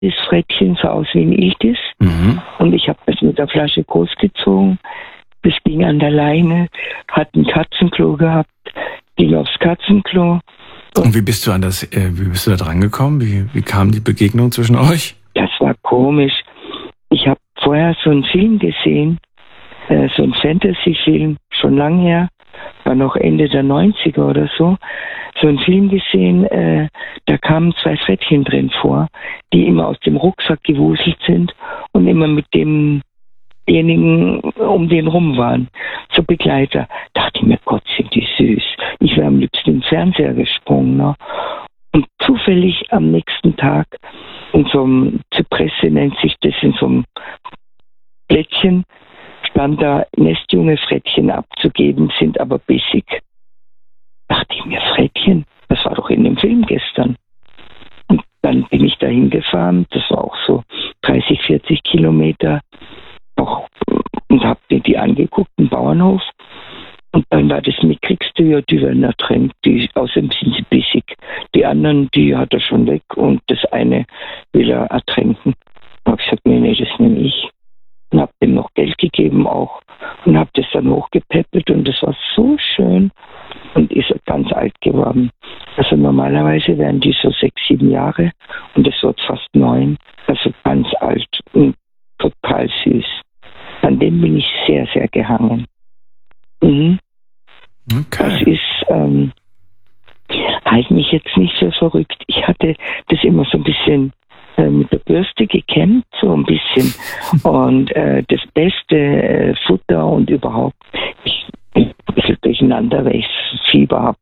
Das Frettchen sah aus wie ein Iltis. Und ich habe es mit der Flasche großgezogen. Das ging an der Leine, hat ein Katzenklo gehabt, ging aufs Katzenklo. Und wie bist du da dran gekommen? Wie kam die Begegnung zwischen euch? Das war komisch. Ich habe vorher so einen Film gesehen, so einen Fantasy-Film, schon lang her, war noch Ende der 90er oder so, so einen Film gesehen, da kamen 2 Frettchen drin vor, die immer aus dem Rucksack gewuselt sind und immer mit demjenigen um den rum waren, so Begleiter. Dachte ich mir, Gott, sind die süß. Ich wäre am liebsten in den Fernseher gesprungen. Ne? Und zufällig am nächsten Tag in so einem Zypresse nennt sich das, in so einem Blättchen, stand da nestjunge Frettchen abzugeben, sind aber bissig. Dachte ich mir, Frettchen, das war doch in dem Film gestern. Und dann bin ich da hingefahren, das war auch so 30, 40 Kilometer, und habe mir die angeguckt, einen Bauernhof. Und dann war das mickrigste, ja, die werden ertränkt, außerdem sind sie bissig. Die anderen, die hat er schon weg und das eine will er ertränken. Da habe ich gesagt, nee, das nehme ich. Und habe dem noch Geld gegeben auch und habe das dann hochgepäppelt und das war so schön und ist ganz alt geworden. Also normalerweise wären die so 6, 7 Jahre und es wird fast 9, also ganz alt und total süß. An dem bin ich sehr, sehr gehangen. Okay. Das ist, halt mich jetzt nicht so verrückt. Ich hatte das immer so ein bisschen mit der Bürste gekämmt, so ein bisschen. Und das beste Futter und überhaupt, ich bin ein bisschen durcheinander, weil ich Fieber habe,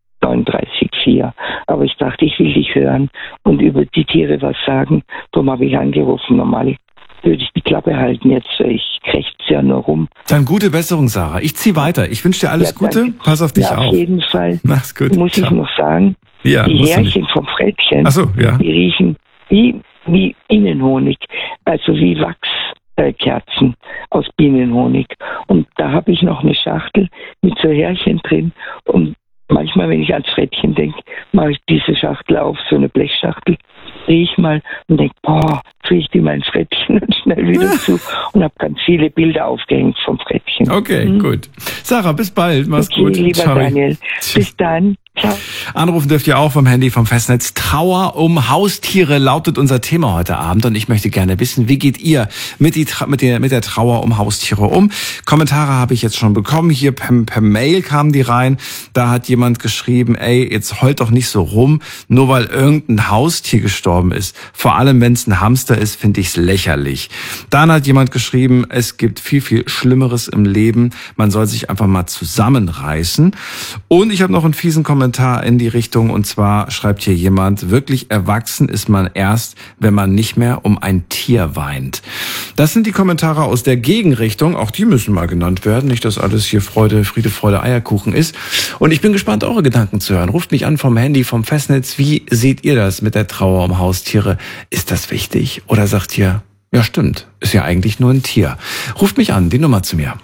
39,4. Aber ich dachte, ich will dich hören und über die Tiere was sagen. Darum habe ich angerufen. Normal würde ich die Klappe halten jetzt, ich krächze ja nur rum. Dann gute Besserung, Sarah. Ich ziehe weiter. Ich wünsche dir alles Gute. Danke. Pass auf dich auf. Auf jeden Fall. Mach's gut. Muss ich noch sagen, die Härchen vom Frettchen, die riechen wie Bienenhonig, also wie Wachskerzen aus Bienenhonig. Und da habe ich noch eine Schachtel mit so Härchen drin und manchmal, wenn ich ans Frettchen denke, mache ich diese Schachtel auf, so eine Blechschachtel, drehe ich mal und denke, boah, kriege ich die mein Frettchen und schnell wieder zu und habe ganz viele Bilder aufgehängt vom Frettchen. Okay, gut. Sarah, bis bald. Mach's gut. Lieber Ciao. Daniel. Bis dann. Ciao. Anrufen dürft ihr auch vom Handy vom Festnetz. Trauer um Haustiere lautet unser Thema heute Abend und ich möchte gerne wissen, wie geht ihr mit der Trauer um Haustiere um? Kommentare habe ich jetzt schon bekommen. Hier per Mail kamen die rein. Da hat jemand geschrieben, ey, jetzt heult doch nicht so rum, nur weil irgendein Haustier gestorben ist. Vor allem, wenn es ein Hamster ist, finde ich es lächerlich. Dann hat jemand geschrieben, es gibt viel, viel Schlimmeres im Leben. Man soll sich einfach mal zusammenreißen. Und ich habe noch einen fiesen Kommentar in die Richtung, und zwar schreibt hier jemand, wirklich erwachsen ist man erst, wenn man nicht mehr um ein Tier weint. Das sind die Kommentare aus der Gegenrichtung, auch die müssen mal genannt werden, nicht, dass alles hier Friede, Freude, Eierkuchen ist. Und ich bin gespannt, eure Gedanken zu hören. Ruft mich an vom Handy, vom Festnetz. Wie seht ihr das mit der Trauer um Haustiere? Ist das wichtig? Oder sagt ihr, ja stimmt, ist ja eigentlich nur ein Tier. Ruft mich an, die Nummer zu mir.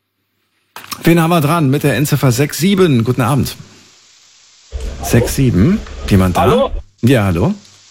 Wen haben wir dran mit der Endziffer 67? Guten Abend. 67? Jemand da? Hallo? Ja, hallo?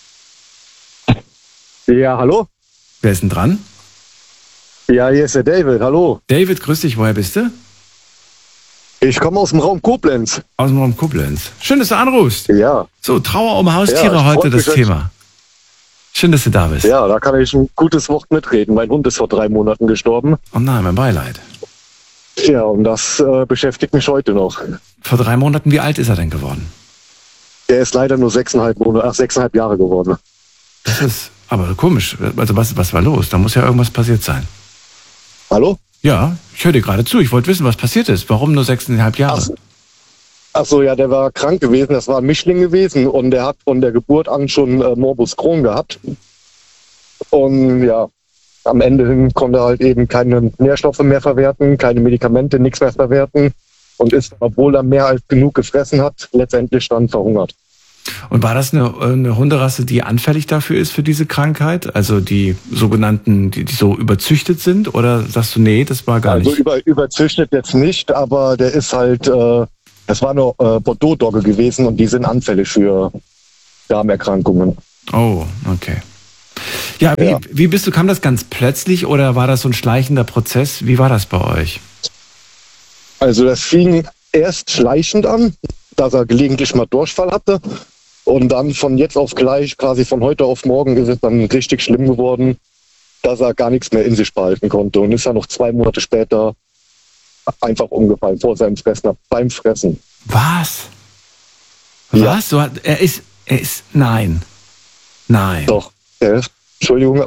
Ja, hallo? Wer ist denn dran? Ja, hier ist der David, hallo. David, grüß dich, woher bist du? Ich komme aus dem Raum Koblenz. Aus dem Raum Koblenz. Schön, dass du anrufst. Ja. So, Trauer um Haustiere, ja, heute das Thema. Schön, dass du da bist. Ja, da kann ich ein gutes Wort mitreden. Mein Hund ist vor 3 Monaten gestorben. Oh nein, mein Beileid. Ja, und das beschäftigt mich heute noch. Vor 3 Monaten, wie alt ist er denn geworden? Der ist leider nur 6,5 Jahre geworden. Das ist aber komisch. Also was war los? Da muss ja irgendwas passiert sein. Hallo? Ja, ich höre dir gerade zu. Ich wollte wissen, was passiert ist. Warum nur 6,5 Jahre? Ach so, ja, der war krank gewesen. Das war ein Mischling gewesen und der hat von der Geburt an schon Morbus Crohn gehabt. Und ja, am Ende hin konnte er halt eben keine Nährstoffe mehr verwerten, keine Medikamente, nichts mehr verwerten und ist, obwohl er mehr als genug gefressen hat, letztendlich dann verhungert. Und war das eine Hunderasse, die anfällig dafür ist, für diese Krankheit? Also die sogenannten, die so überzüchtet sind? Oder sagst du, nee, das war gar nicht? Also überzüchtet jetzt nicht, aber der ist halt, das war nur Bordeaux-Dogge gewesen und die sind anfällig für Darmerkrankungen. Oh, okay. Ja, wie kam das ganz plötzlich oder war das so ein schleichender Prozess? Wie war das bei euch? Also das fing erst schleichend an, dass er gelegentlich mal Durchfall hatte. Und dann von jetzt auf gleich, quasi von heute auf morgen, ist es dann richtig schlimm geworden, dass er gar nichts mehr in sich behalten konnte. Und ist ja noch 2 Monate später einfach umgefallen vor seinem Fressen, beim Fressen. Was? Ja. Was? Er ist, nein. Doch, Entschuldigung.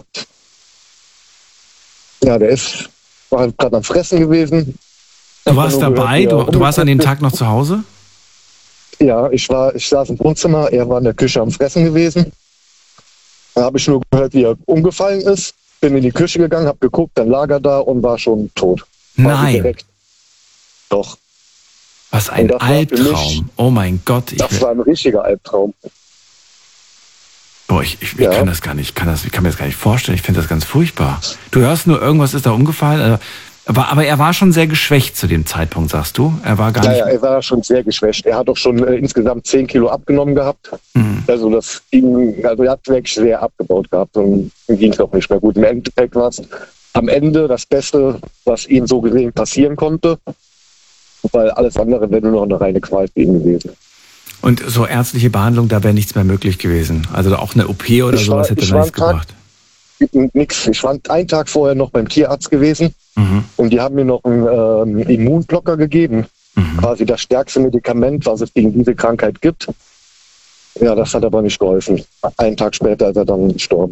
Ja, war gerade am Fressen gewesen. Du warst dabei? Du warst an dem Tag noch zu Hause? Ja, ich saß im Wohnzimmer, er war in der Küche am Fressen gewesen. Da habe ich nur gehört, wie er umgefallen ist. Bin in die Küche gegangen, habe geguckt, dann lag er da und war schon tot. Nein. Direkt. Doch. Was ein Albtraum. Oh mein Gott. Das war ein richtiger Albtraum. Boah, ich kann das gar nicht, ich kann mir das gar nicht vorstellen. Ich finde das ganz furchtbar. Du hörst nur, irgendwas ist da umgefallen. Aber er war schon sehr geschwächt zu dem Zeitpunkt, sagst du? Er war gar nicht. Ja, er war schon sehr geschwächt. Er hat doch schon insgesamt 10 Kilo abgenommen gehabt. Mhm. Also er hat wirklich sehr abgebaut gehabt und ihm ging es auch nicht mehr gut. Im Endeffekt war es am Ende das Beste, was ihm so gesehen passieren konnte, weil alles andere wäre nur noch eine reine Qual für ihn gewesen. Und so ärztliche Behandlung, da wäre nichts mehr möglich gewesen? Also auch eine OP oder sowas hätte nichts gebracht? Nix. Ich war einen Tag vorher noch beim Tierarzt gewesen. Und die haben mir noch einen Immunblocker gegeben. Quasi das stärkste Medikament, was es gegen diese Krankheit gibt. Ja, das hat aber nicht geholfen. Einen Tag später ist er dann gestorben.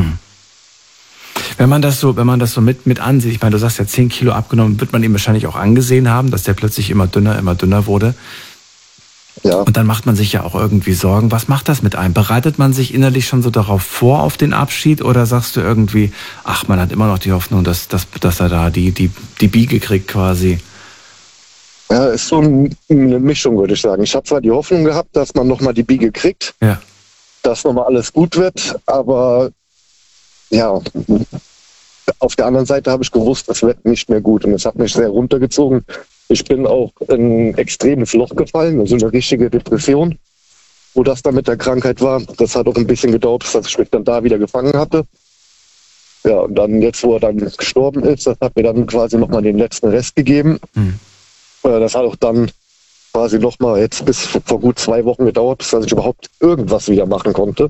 Wenn man das so mit ansieht, ich meine, du sagst ja 10 Kilo abgenommen, wird man ihm wahrscheinlich auch angesehen haben, dass der plötzlich immer dünner wurde. Ja. Und dann macht man sich ja auch irgendwie Sorgen. Was macht das mit einem? Bereitet man sich innerlich schon so darauf vor, auf den Abschied? Oder sagst du irgendwie, ach, man hat immer noch die Hoffnung, dass er da die Biege kriegt quasi? Ja, ist so eine Mischung, würde ich sagen. Ich habe zwar die Hoffnung gehabt, dass man nochmal die Biege kriegt, dass nochmal alles gut wird, aber ja, auf der anderen Seite habe ich gewusst, es wird nicht mehr gut und es hat mich sehr runtergezogen. Ich bin auch in ein extremes Loch gefallen, also eine richtige Depression, wo das dann mit der Krankheit war. Das hat auch ein bisschen gedauert, dass ich mich dann da wieder gefangen hatte. Ja, und dann jetzt, wo er dann gestorben ist, das hat mir dann quasi nochmal den letzten Rest gegeben. Das hat auch dann quasi nochmal jetzt bis vor gut 2 Wochen gedauert, bis ich überhaupt irgendwas wieder machen konnte.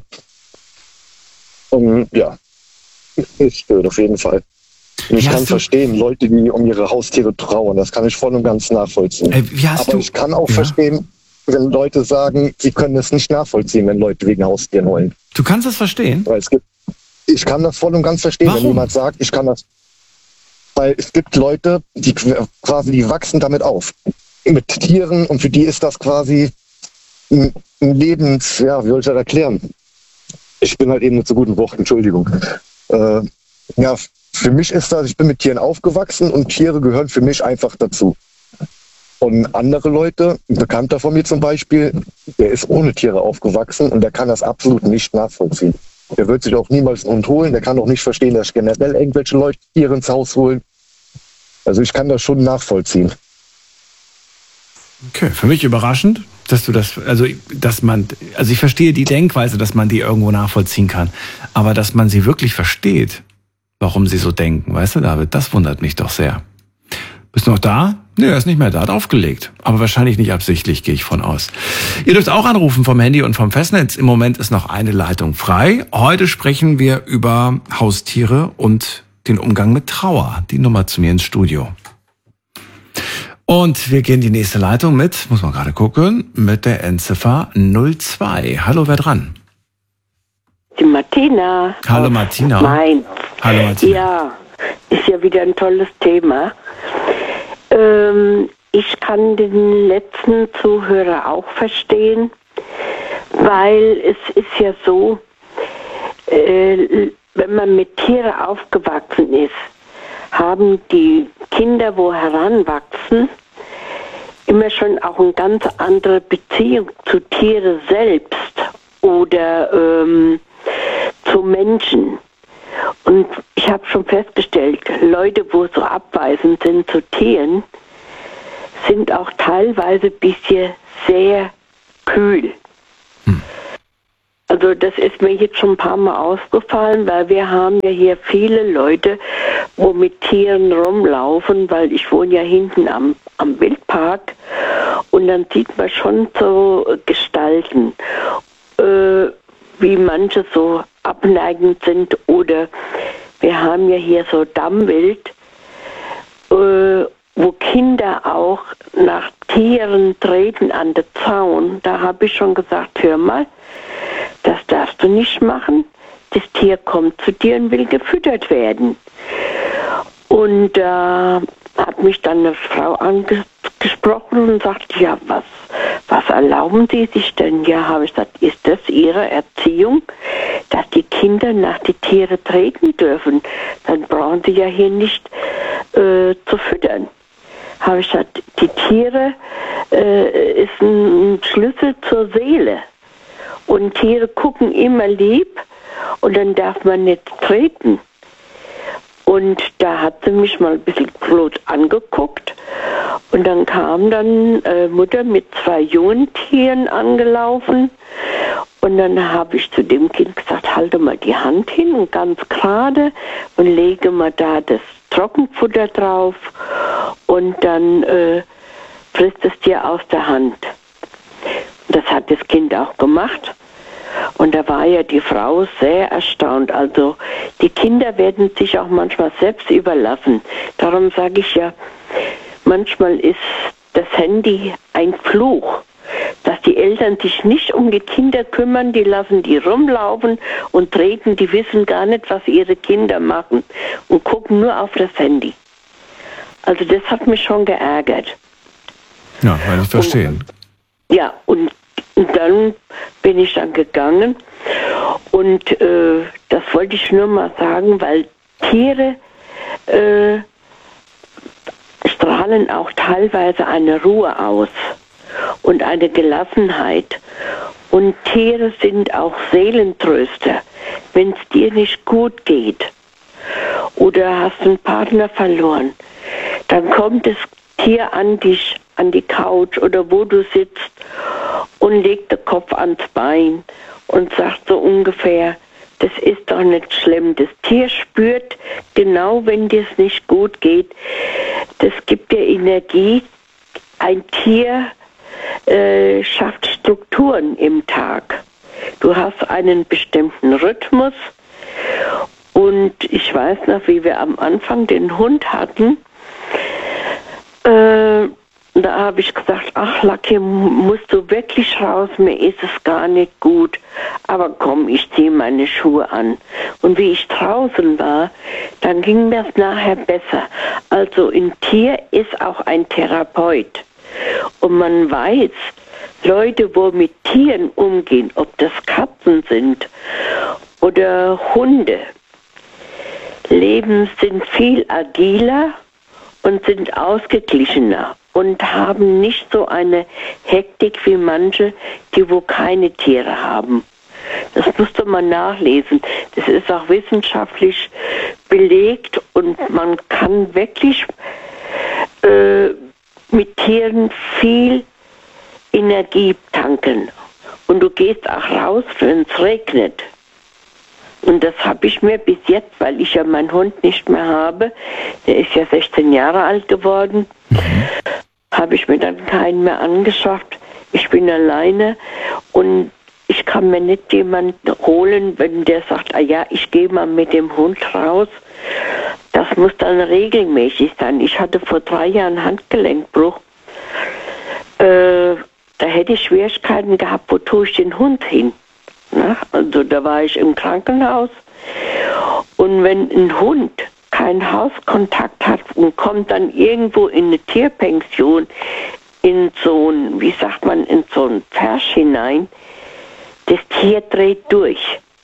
Und ja, ist schön auf jeden Fall. Und ich kann verstehen, Leute, die um ihre Haustiere trauern, das kann ich voll und ganz nachvollziehen. Aber ich kann auch verstehen, wenn Leute sagen, sie können es nicht nachvollziehen, wenn Leute wegen Haustieren heulen. Du kannst das verstehen? Weil ich kann das voll und ganz verstehen, Warum? Wenn jemand sagt, ich kann das. Weil es gibt Leute, die wachsen damit auf. Mit Tieren und für die ist das quasi ein Lebens, wie soll ich das erklären? Ich bin halt eben nicht so gut in Worten, Entschuldigung. Für mich ist das, ich bin mit Tieren aufgewachsen und Tiere gehören für mich einfach dazu. Und andere Leute, ein Bekannter von mir zum Beispiel, der ist ohne Tiere aufgewachsen und der kann das absolut nicht nachvollziehen. Der wird sich auch niemals einen Hund holen, der kann auch nicht verstehen, dass generell irgendwelche Leute Tiere ins Haus holen. Also ich kann das schon nachvollziehen. Okay, für mich überraschend, dass du das, also ich verstehe die Denkweise, dass man die irgendwo nachvollziehen kann, aber dass man sie wirklich versteht, warum sie so denken, weißt du, David, das wundert mich doch sehr. Bist du noch da? Nee, er ist nicht mehr da, hat aufgelegt. Aber wahrscheinlich nicht absichtlich, gehe ich von aus. Ihr dürft auch anrufen vom Handy und vom Festnetz. Im Moment ist noch eine Leitung frei. Heute sprechen wir über Haustiere und den Umgang mit Trauer. Die Nummer zu mir ins Studio. Und wir gehen die nächste Leitung mit, muss man gerade gucken, mit der Endziffer 02. Hallo, wer dran? Die Martina. Hallo Martina. Mainz. Hallo Martina. Ja, ist ja wieder ein tolles Thema. Ich kann den letzten Zuhörer auch verstehen, weil es ist ja so, wenn man mit Tieren aufgewachsen ist, haben die Kinder, wo heranwachsen, immer schon auch eine ganz andere Beziehung zu Tieren selbst oder zu Menschen. Und ich habe schon festgestellt, Leute, wo so abweisend sind zu Tieren, sind auch teilweise ein bisschen sehr kühl. Also das ist mir jetzt schon ein paar Mal aufgefallen, weil wir haben ja hier viele Leute, wo mit Tieren rumlaufen, weil ich wohne ja hinten am Wildpark und dann sieht man schon so Gestalten, wie manche so abneigend sind oder wir haben ja hier so Dammwild, wo Kinder auch nach Tieren treten an den Zaun. Da habe ich schon gesagt, hör mal, das darfst du nicht machen. Das Tier kommt zu dir und will gefüttert werden. Und da hat mich dann eine Frau angesprochen und sagte, ja, was erlauben Sie sich denn? Ja, habe ich gesagt, ist das Ihre Erziehung, dass die Kinder nach die Tiere treten dürfen? Dann brauchen Sie ja hier nicht zu füttern. Habe ich gesagt, die Tiere ist ein Schlüssel zur Seele. Und Tiere gucken immer lieb und dann darf man nicht treten. Und da hat sie mich mal ein bisschen blöd angeguckt und dann kam dann Mutter mit 2 jungen Tieren angelaufen und dann habe ich zu dem Kind gesagt, halte mal die Hand hin und ganz gerade und lege mal da das Trockenfutter drauf und dann frisst es dir aus der Hand. Das hat das Kind auch gemacht. Und da war ja die Frau sehr erstaunt. Also die Kinder werden sich auch manchmal selbst überlassen. Darum sage ich ja, manchmal ist das Handy ein Fluch, dass die Eltern sich nicht um die Kinder kümmern, die lassen die rumlaufen und treten, die wissen gar nicht, was ihre Kinder machen und gucken nur auf das Handy. Also das hat mich schon geärgert. Ja, kann ich verstehen. Und dann bin ich dann gegangen und das wollte ich nur mal sagen, weil Tiere strahlen auch teilweise eine Ruhe aus und eine Gelassenheit. Und Tiere sind auch Seelentröster, wenn es dir nicht gut geht oder hast einen Partner verloren, dann kommt das Tier an dich, an die Couch oder wo du sitzt und legt den Kopf ans Bein und sagt so ungefähr, das ist doch nicht schlimm. Das Tier spürt genau, wenn dir es nicht gut geht. Das gibt dir Energie. Ein Tier schafft Strukturen im Tag. Du hast einen bestimmten Rhythmus und ich weiß noch, wie wir am Anfang den Hund hatten, da habe ich gesagt, ach Lucky, musst du wirklich raus, mir ist es gar nicht gut. Aber komm, ich ziehe meine Schuhe an. Und wie ich draußen war, dann ging mir es nachher besser. Also ein Tier ist auch ein Therapeut. Und man weiß, Leute, wo mit Tieren umgehen, ob das Katzen sind oder Hunde, sind viel agiler und sind ausgeglichener und haben nicht so eine Hektik wie manche, die wo keine Tiere haben. Das musste man nachlesen. Das ist auch wissenschaftlich belegt und man kann wirklich mit Tieren viel Energie tanken. Und du gehst auch raus, wenn es regnet. Und das habe ich mir bis jetzt, weil ich ja meinen Hund nicht mehr habe, der ist ja 16 Jahre alt geworden, habe ich mir dann keinen mehr angeschafft. Ich bin alleine und ich kann mir nicht jemanden holen, wenn der sagt, ah ja, ich gehe mal mit dem Hund raus. Das muss dann regelmäßig sein. Ich hatte vor 3 Jahren Handgelenkbruch. Da hätte ich Schwierigkeiten gehabt, wo tue ich den Hund hin? Na, also da war ich im Krankenhaus und wenn ein Hund keinen Hauskontakt hat und kommt dann irgendwo in eine Tierpension, in so ein, wie sagt man, in so ein Pferch hinein, das Tier dreht durch.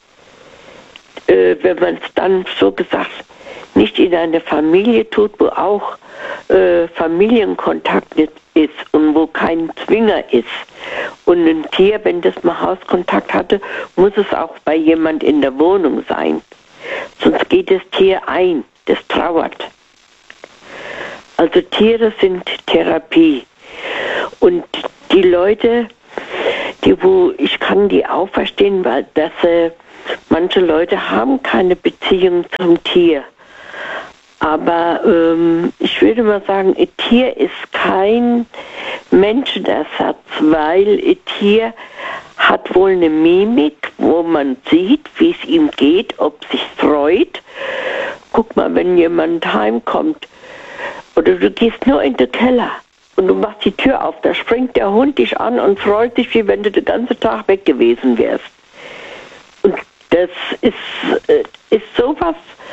Wenn man es dann so gesagt nicht in eine Familie tut, wo auch Familienkontakt ist und wo kein Zwinger ist. Und ein Tier, wenn das mal Hauskontakt hatte, muss es auch bei jemand in der Wohnung sein. Sonst geht das Tier ein, das trauert. Also Tiere sind Therapie. Und die Leute, ich kann die auch verstehen, weil manche Leute haben keine Beziehung zum Tier. Aber ich würde mal sagen, ein Tier ist kein Menschenersatz, weil ein Tier hat wohl eine Mimik, wo man sieht, wie es ihm geht, ob es sich freut. Guck mal, wenn jemand heimkommt oder du gehst nur in den Keller und du machst die Tür auf, da springt der Hund dich an und freut sich, wie wenn du den ganzen Tag weg gewesen wärst. Und das ist sowas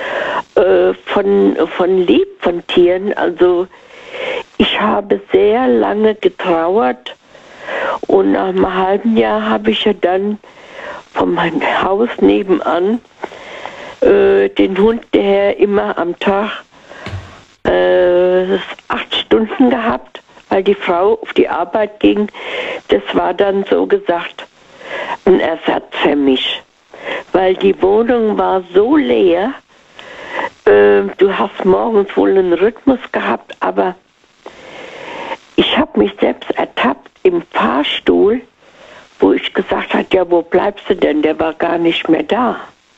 von lieb von Tieren. Also ich habe sehr lange getrauert und nach einem halben Jahr habe ich ja dann von meinem Haus nebenan den Hund, der immer am Tag 8 Stunden gehabt, weil die Frau auf die Arbeit ging. Das war dann so gesagt ein Ersatz für mich, weil die Wohnung war so leer. Du hast morgens wohl einen Rhythmus gehabt, aber ich habe mich selbst ertappt im Fahrstuhl, wo ich gesagt habe, ja, wo bleibst du denn? Der war gar nicht mehr da.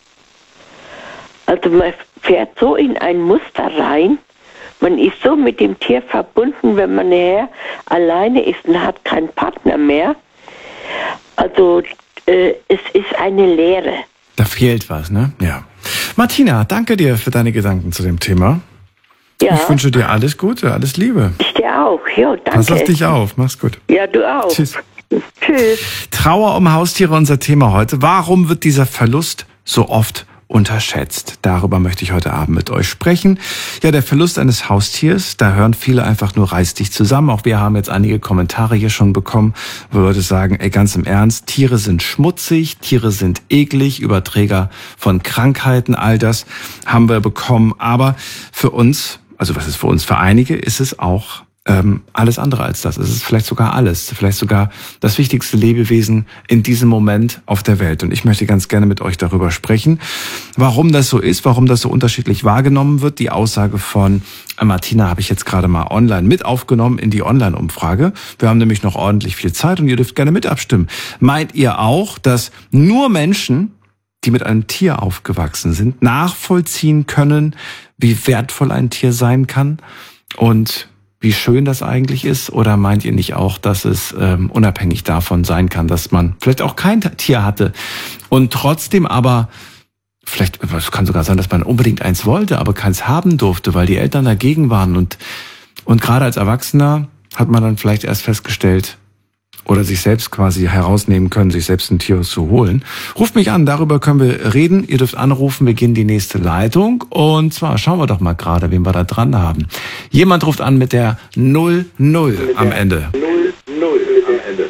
Also man fährt so in ein Muster rein, man ist so mit dem Tier verbunden, wenn man nachher alleine ist und hat keinen Partner mehr. Also es ist eine Leere. Da fehlt was, ne? Ja. Martina, danke dir für deine Gedanken zu dem Thema. Ja. Ich wünsche dir alles Gute, alles Liebe. Ich dir auch. Jo, danke. Pass auf dich auf. Mach's gut. Ja, du auch. Tschüss. Tschüss. Trauer um Haustiere, unser Thema heute. Warum wird dieser Verlust so oft unterschätzt? Darüber möchte ich heute Abend mit euch sprechen. Ja, der Verlust eines Haustiers, da hören viele einfach nur reiß dich zusammen. Auch wir haben jetzt einige Kommentare hier schon bekommen, wo Leute sagen, ey, ganz im Ernst, Tiere sind schmutzig, Tiere sind eklig, Überträger von Krankheiten, all das haben wir bekommen. Aber für uns, also was ist für uns, für einige ist es auch alles andere als das. Es ist vielleicht sogar alles, vielleicht sogar das wichtigste Lebewesen in diesem Moment auf der Welt. Und ich möchte ganz gerne mit euch darüber sprechen, warum das so ist, warum das so unterschiedlich wahrgenommen wird. Die Aussage von Martina habe ich jetzt gerade mal online mit aufgenommen in die Online-Umfrage. Wir haben nämlich noch ordentlich viel Zeit und ihr dürft gerne mit abstimmen. Meint ihr auch, dass nur Menschen, die mit einem Tier aufgewachsen sind, nachvollziehen können, wie wertvoll ein Tier sein kann und wie schön das eigentlich ist? Oder meint ihr nicht auch, dass es unabhängig davon sein kann, dass man vielleicht auch kein Tier hatte und trotzdem aber, vielleicht, es kann sogar sein, dass man unbedingt eins wollte, aber keins haben durfte, weil die Eltern dagegen waren und gerade als Erwachsener hat man dann vielleicht erst festgestellt, oder sich selbst quasi herausnehmen können, sich selbst ein Tier zu holen. Ruft mich an, darüber können wir reden. Ihr dürft anrufen, wir gehen in die nächste Leitung. Und zwar schauen wir doch mal gerade, wen wir da dran haben. Jemand ruft an mit der 00 am Ende. 00 am Ende.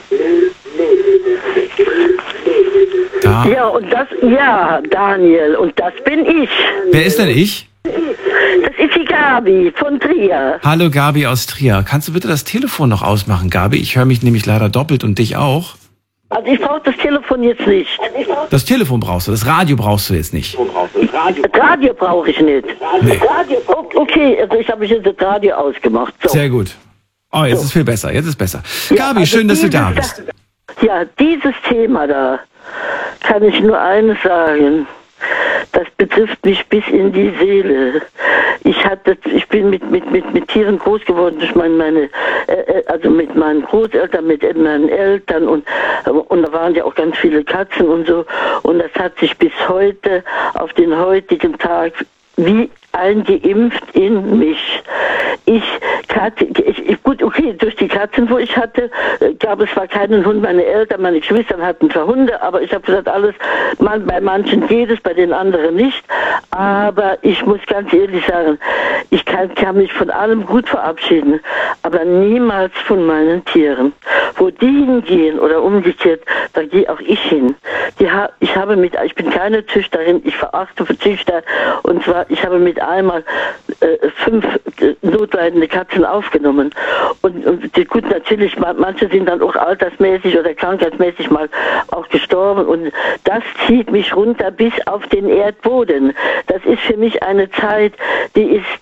Da. Ja, Daniel, und das bin ich. Wer ist denn ich? Das ist die Gabi von Trier. Hallo Gabi aus Trier. Kannst du bitte das Telefon noch ausmachen, Gabi? Ich höre mich nämlich leider doppelt und dich auch. Also ich brauche das Telefon jetzt nicht. Das Telefon brauchst du, das Radio brauchst du jetzt nicht. Das Radio brauche ich nicht. Nee. Okay, also ich habe jetzt das Radio ausgemacht. So. Sehr gut. Oh, jetzt ist viel besser, jetzt ist besser. Ja, Gabi, also schön, dass du da bist. Ja, dieses Thema da, kann ich nur eines sagen. Das betrifft mich bis in die Seele. Ich bin mit Tieren groß geworden, durch also mit meinen Großeltern, mit meinen Eltern und da waren ja auch ganz viele Katzen und so. Und das hat sich bis heute, auf den heutigen Tag, wie eingeimpft in mich. Gut, okay, durch die Katzen, wo ich hatte, gab es zwar keinen Hund, meine Eltern, meine Geschwister hatten zwar Hunde, aber ich habe gesagt, alles, bei manchen geht es, bei den anderen nicht. Aber ich muss ganz ehrlich sagen, ich kann mich von allem gut verabschieden, aber niemals von meinen Tieren. Wo die hingehen oder umgekehrt, da gehe auch ich hin. Ich bin keine Züchterin, ich verachte Züchter, und zwar, ich habe mit einmal 5 notleidende Katzen aufgenommen. Und gut, natürlich, manche sind dann auch altersmäßig oder krankheitsmäßig mal auch gestorben. Und das zieht mich runter bis auf den Erdboden. Das ist für mich eine Zeit, die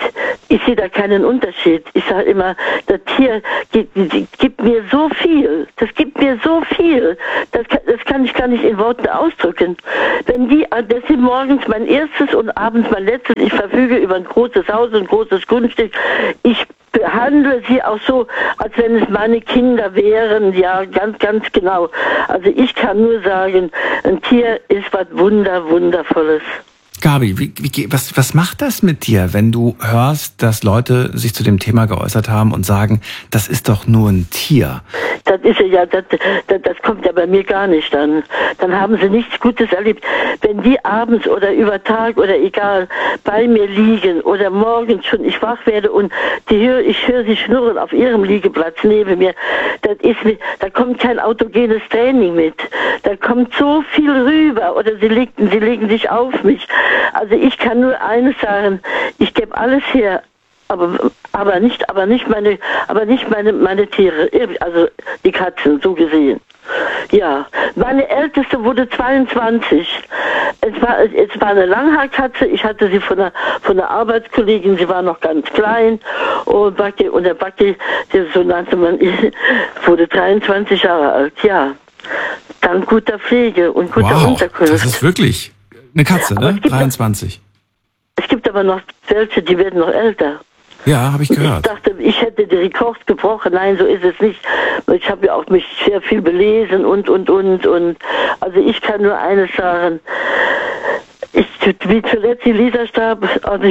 Ich sehe da keinen Unterschied. Ich sage immer, das Tier gibt mir so viel. Das gibt mir so viel. Das kann ich gar nicht in Worten ausdrücken. Das sind morgens mein erstes und abends mein letztes. Ich verfüge über ein großes Haus und ein großes Grundstück. Ich behandle sie auch so, als wenn es meine Kinder wären. Ja, ganz, ganz genau. Also ich kann nur sagen, ein Tier ist was Wundervolles. Gabi, was macht das mit dir, wenn du hörst, dass Leute sich zu dem Thema geäußert haben und sagen, das ist doch nur ein Tier? Das ist ja, das kommt ja bei mir gar nicht an. Dann haben sie nichts Gutes erlebt. Wenn die abends oder über Tag oder egal bei mir liegen oder morgens schon ich wach werde und ich höre sie schnurren auf ihrem Liegeplatz neben mir, da kommt kein autogenes Training mit. Da kommt so viel rüber oder sie legen sich auf mich. Also ich kann nur eines sagen, ich gebe alles her, aber nicht meine Tiere, also die Katzen, so gesehen. Ja, meine Älteste wurde 22. Es war eine Langhaarkatze. Ich hatte sie von einer Arbeitskollegin. Sie war noch ganz klein. Und der Backe, so nannte man ihn, wurde 23 Jahre alt. Ja, dank guter Pflege und guter Unterkunft. Das ist wirklich eine Katze, ne? 23. Es gibt aber noch welche, die werden noch älter. Ja, habe ich gehört. Ich dachte, ich hätte den Rekord gebrochen. Nein, so ist es nicht. Ich habe ja auch mich sehr viel belesen und. Also ich kann nur eines sagen. Wie zuletzt die Lisa starb, also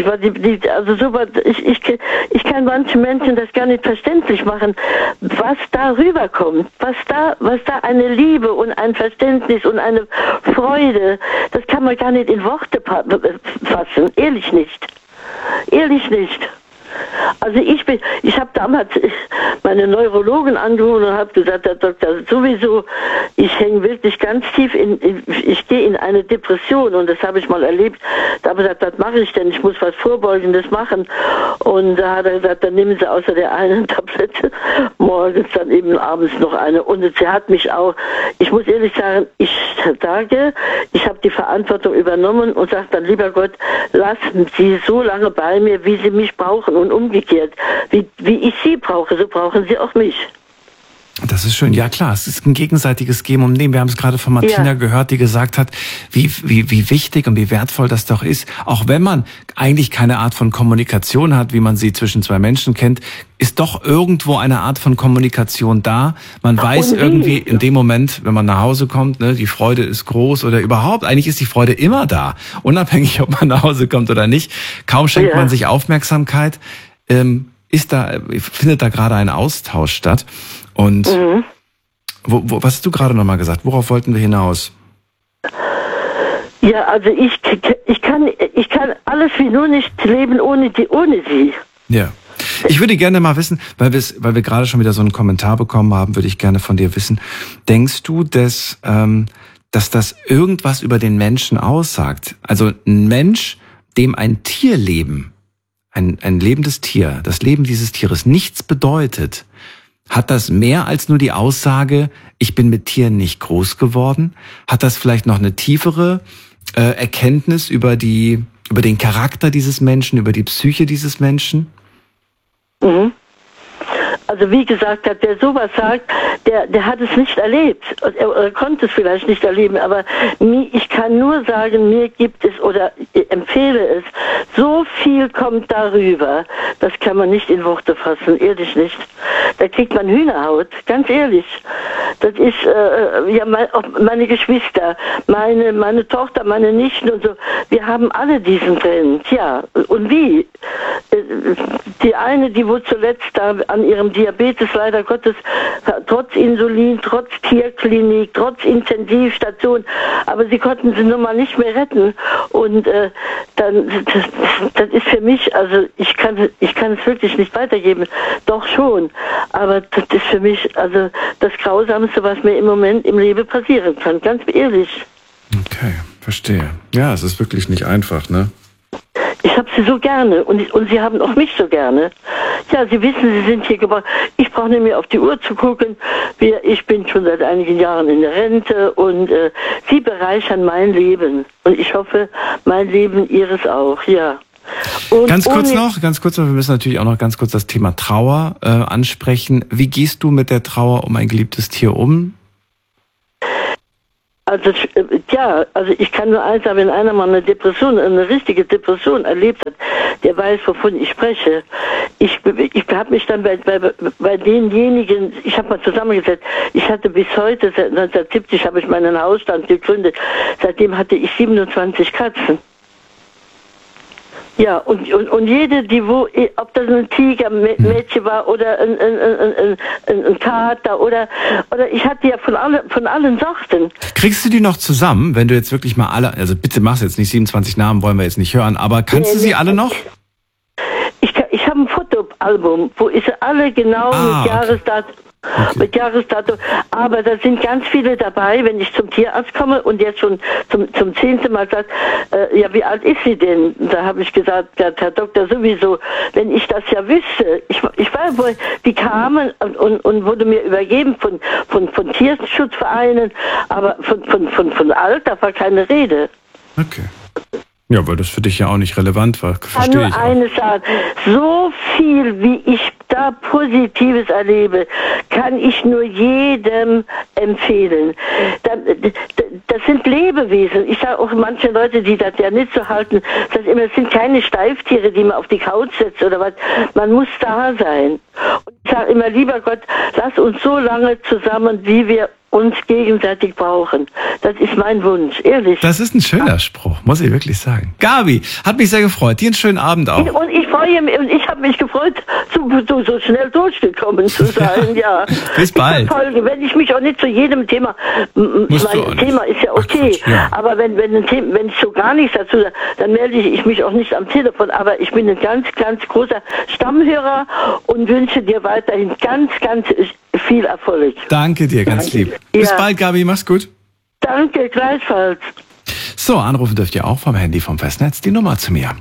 ich kann manchen Menschen das gar nicht verständlich machen, was da rüberkommt, was da eine Liebe und ein Verständnis und eine Freude, das kann man gar nicht in Worte fassen, ehrlich nicht. Also ich habe damals meine Neurologin angerufen und habe gesagt, Herr Doktor, sowieso, ich hänge wirklich ganz tief ich gehe in eine Depression und das habe ich mal erlebt. Da habe ich gesagt, was mache ich denn? Ich muss was Vorbeugendes machen. Und da hat er gesagt, dann nehmen Sie außer der einen Tablette morgens dann eben abends noch eine. Und sie hat mich auch, ich muss ehrlich sagen, ich habe die Verantwortung übernommen und sage dann, lieber Gott, lassen Sie so lange bei mir, wie Sie mich brauchen. Und umgekehrt, wie ich sie brauche, so brauchen sie auch mich. Das ist schön. Ja klar, es ist ein gegenseitiges Geben und Nehmen. Wir haben es gerade von Martina gehört, die gesagt hat, wie wichtig und wie wertvoll das doch ist. Auch wenn man eigentlich keine Art von Kommunikation hat, wie man sie zwischen zwei Menschen kennt, ist doch irgendwo eine Art von Kommunikation da. Man weiß irgendwie in dem Moment, wenn man nach Hause kommt, ne, die Freude ist groß oder überhaupt, eigentlich ist die Freude immer da. Unabhängig, ob man nach Hause kommt oder nicht. Kaum schenkt man sich Aufmerksamkeit, findet da gerade ein Austausch statt. Und was hast du gerade nochmal gesagt? Worauf wollten wir hinaus? Ja, also ich kann alles wie nur nicht leben ohne sie. Ja. Ich würde gerne mal wissen, weil wir gerade schon wieder so einen Kommentar bekommen haben, würde ich gerne von dir wissen. Denkst du, dass das irgendwas über den Menschen aussagt? Also ein Mensch, dem ein Tierleben, ein lebendes Tier, das Leben dieses Tieres nichts bedeutet, hat das mehr als nur die Aussage, ich bin mit Tieren nicht groß geworden? Hat das vielleicht noch eine tiefere Erkenntnis über den Charakter dieses Menschen, über die Psyche dieses Menschen? Mhm. Also wie gesagt, wer sowas sagt, der hat es nicht erlebt. Er konnte es vielleicht nicht erleben, aber ich kann nur sagen, mir gibt es oder empfehle es, so viel kommt darüber, das kann man nicht in Worte fassen, ehrlich nicht. Da kriegt man Hühnerhaut, ganz ehrlich. Das ist, meine Geschwister, meine Tochter, meine Nichten und so, wir haben alle diesen Trend, ja. Und wie? Die eine, die wohl zuletzt da an ihrem Diabetes leider Gottes, trotz Insulin, trotz Tierklinik, trotz Intensivstation, aber sie konnten sie nun mal nicht mehr retten. Und das ist für mich, also ich kann es wirklich nicht weitergeben, doch schon, aber das ist für mich also das Grausamste, was mir im Moment im Leben passieren kann, ganz ehrlich. Okay, verstehe. Ja, es ist wirklich nicht einfach, ne? Ich habe sie so gerne und sie haben auch mich so gerne. Ja, Sie wissen, Sie sind hier geboren. Ich brauche nicht mehr auf die Uhr zu gucken. Ich bin schon seit einigen Jahren in der Rente und Sie bereichern mein Leben. Und ich hoffe, mein Leben Ihres auch, ja. Und ganz kurz noch, wir müssen natürlich auch noch ganz kurz das Thema Trauer ansprechen. Wie gehst du mit der Trauer um ein geliebtes Tier um? Also ich kann nur eins sagen, wenn einer mal eine richtige Depression erlebt hat, der weiß, wovon ich spreche. Ich habe mich dann bei denjenigen, ich habe mal zusammengesetzt, ich hatte bis heute, seit 1970 habe ich meinen Hausstand gegründet, seitdem hatte ich 27 Katzen. Ja, und jede, ob das ein Tigermädchen war oder ein Kater oder ich hatte ja von allen Sorten. Kriegst du die noch zusammen, wenn du jetzt wirklich mal alle, also bitte mach's jetzt nicht, 27 Namen wollen wir jetzt nicht hören, aber kannst du sie alle noch? Ich habe ein Fotoalbum, wo ich sie alle genau mit Jahresdatum. Okay. Mit Jahresdatum. Aber da sind ganz viele dabei, wenn ich zum Tierarzt komme und jetzt schon zum 10. Mal sagt, ja, wie alt ist sie denn? Da habe ich gesagt, ja, Herr Doktor, sowieso, wenn ich das ja wüsste, ich weiß, wo die kamen und wurde mir übergeben von Tierschutzvereinen, aber von Alter war keine Rede. Okay. Ja, weil das für dich ja auch nicht relevant war. Verstehe ich. Nur eine Sache. So viel, wie ich da Positives erlebe, kann ich nur jedem empfehlen. Das sind Lebewesen. Ich sage auch manche Leute, die das ja nicht so halten, das sind keine Steiftiere, die man auf die Couch setzt oder was. Man muss da sein. Und ich sage immer, lieber Gott, lass uns so lange zusammen, wie wir uns gegenseitig brauchen. Das ist mein Wunsch, ehrlich. Das ist ein schöner Spruch, muss ich wirklich sagen. Gabi, hat mich sehr gefreut. Dir einen schönen Abend auch. Und ich freue mich, und ich habe mich gefreut, so schnell durchgekommen zu sein, ja. Bis bald. Wenn ich mich auch nicht zu jedem Thema, mein Thema ist ja okay, aber wenn ich so gar nichts dazu sage, dann melde ich mich auch nicht am Telefon, aber ich bin ein ganz, ganz großer Stammhörer und wünsche dir weiterhin ganz, ganz viel Erfolg. Danke dir, ganz lieb. Bis bald, Gabi, mach's gut. Danke, gleichfalls. So, anrufen dürft ihr auch vom Handy vom Festnetz die Nummer zu mir.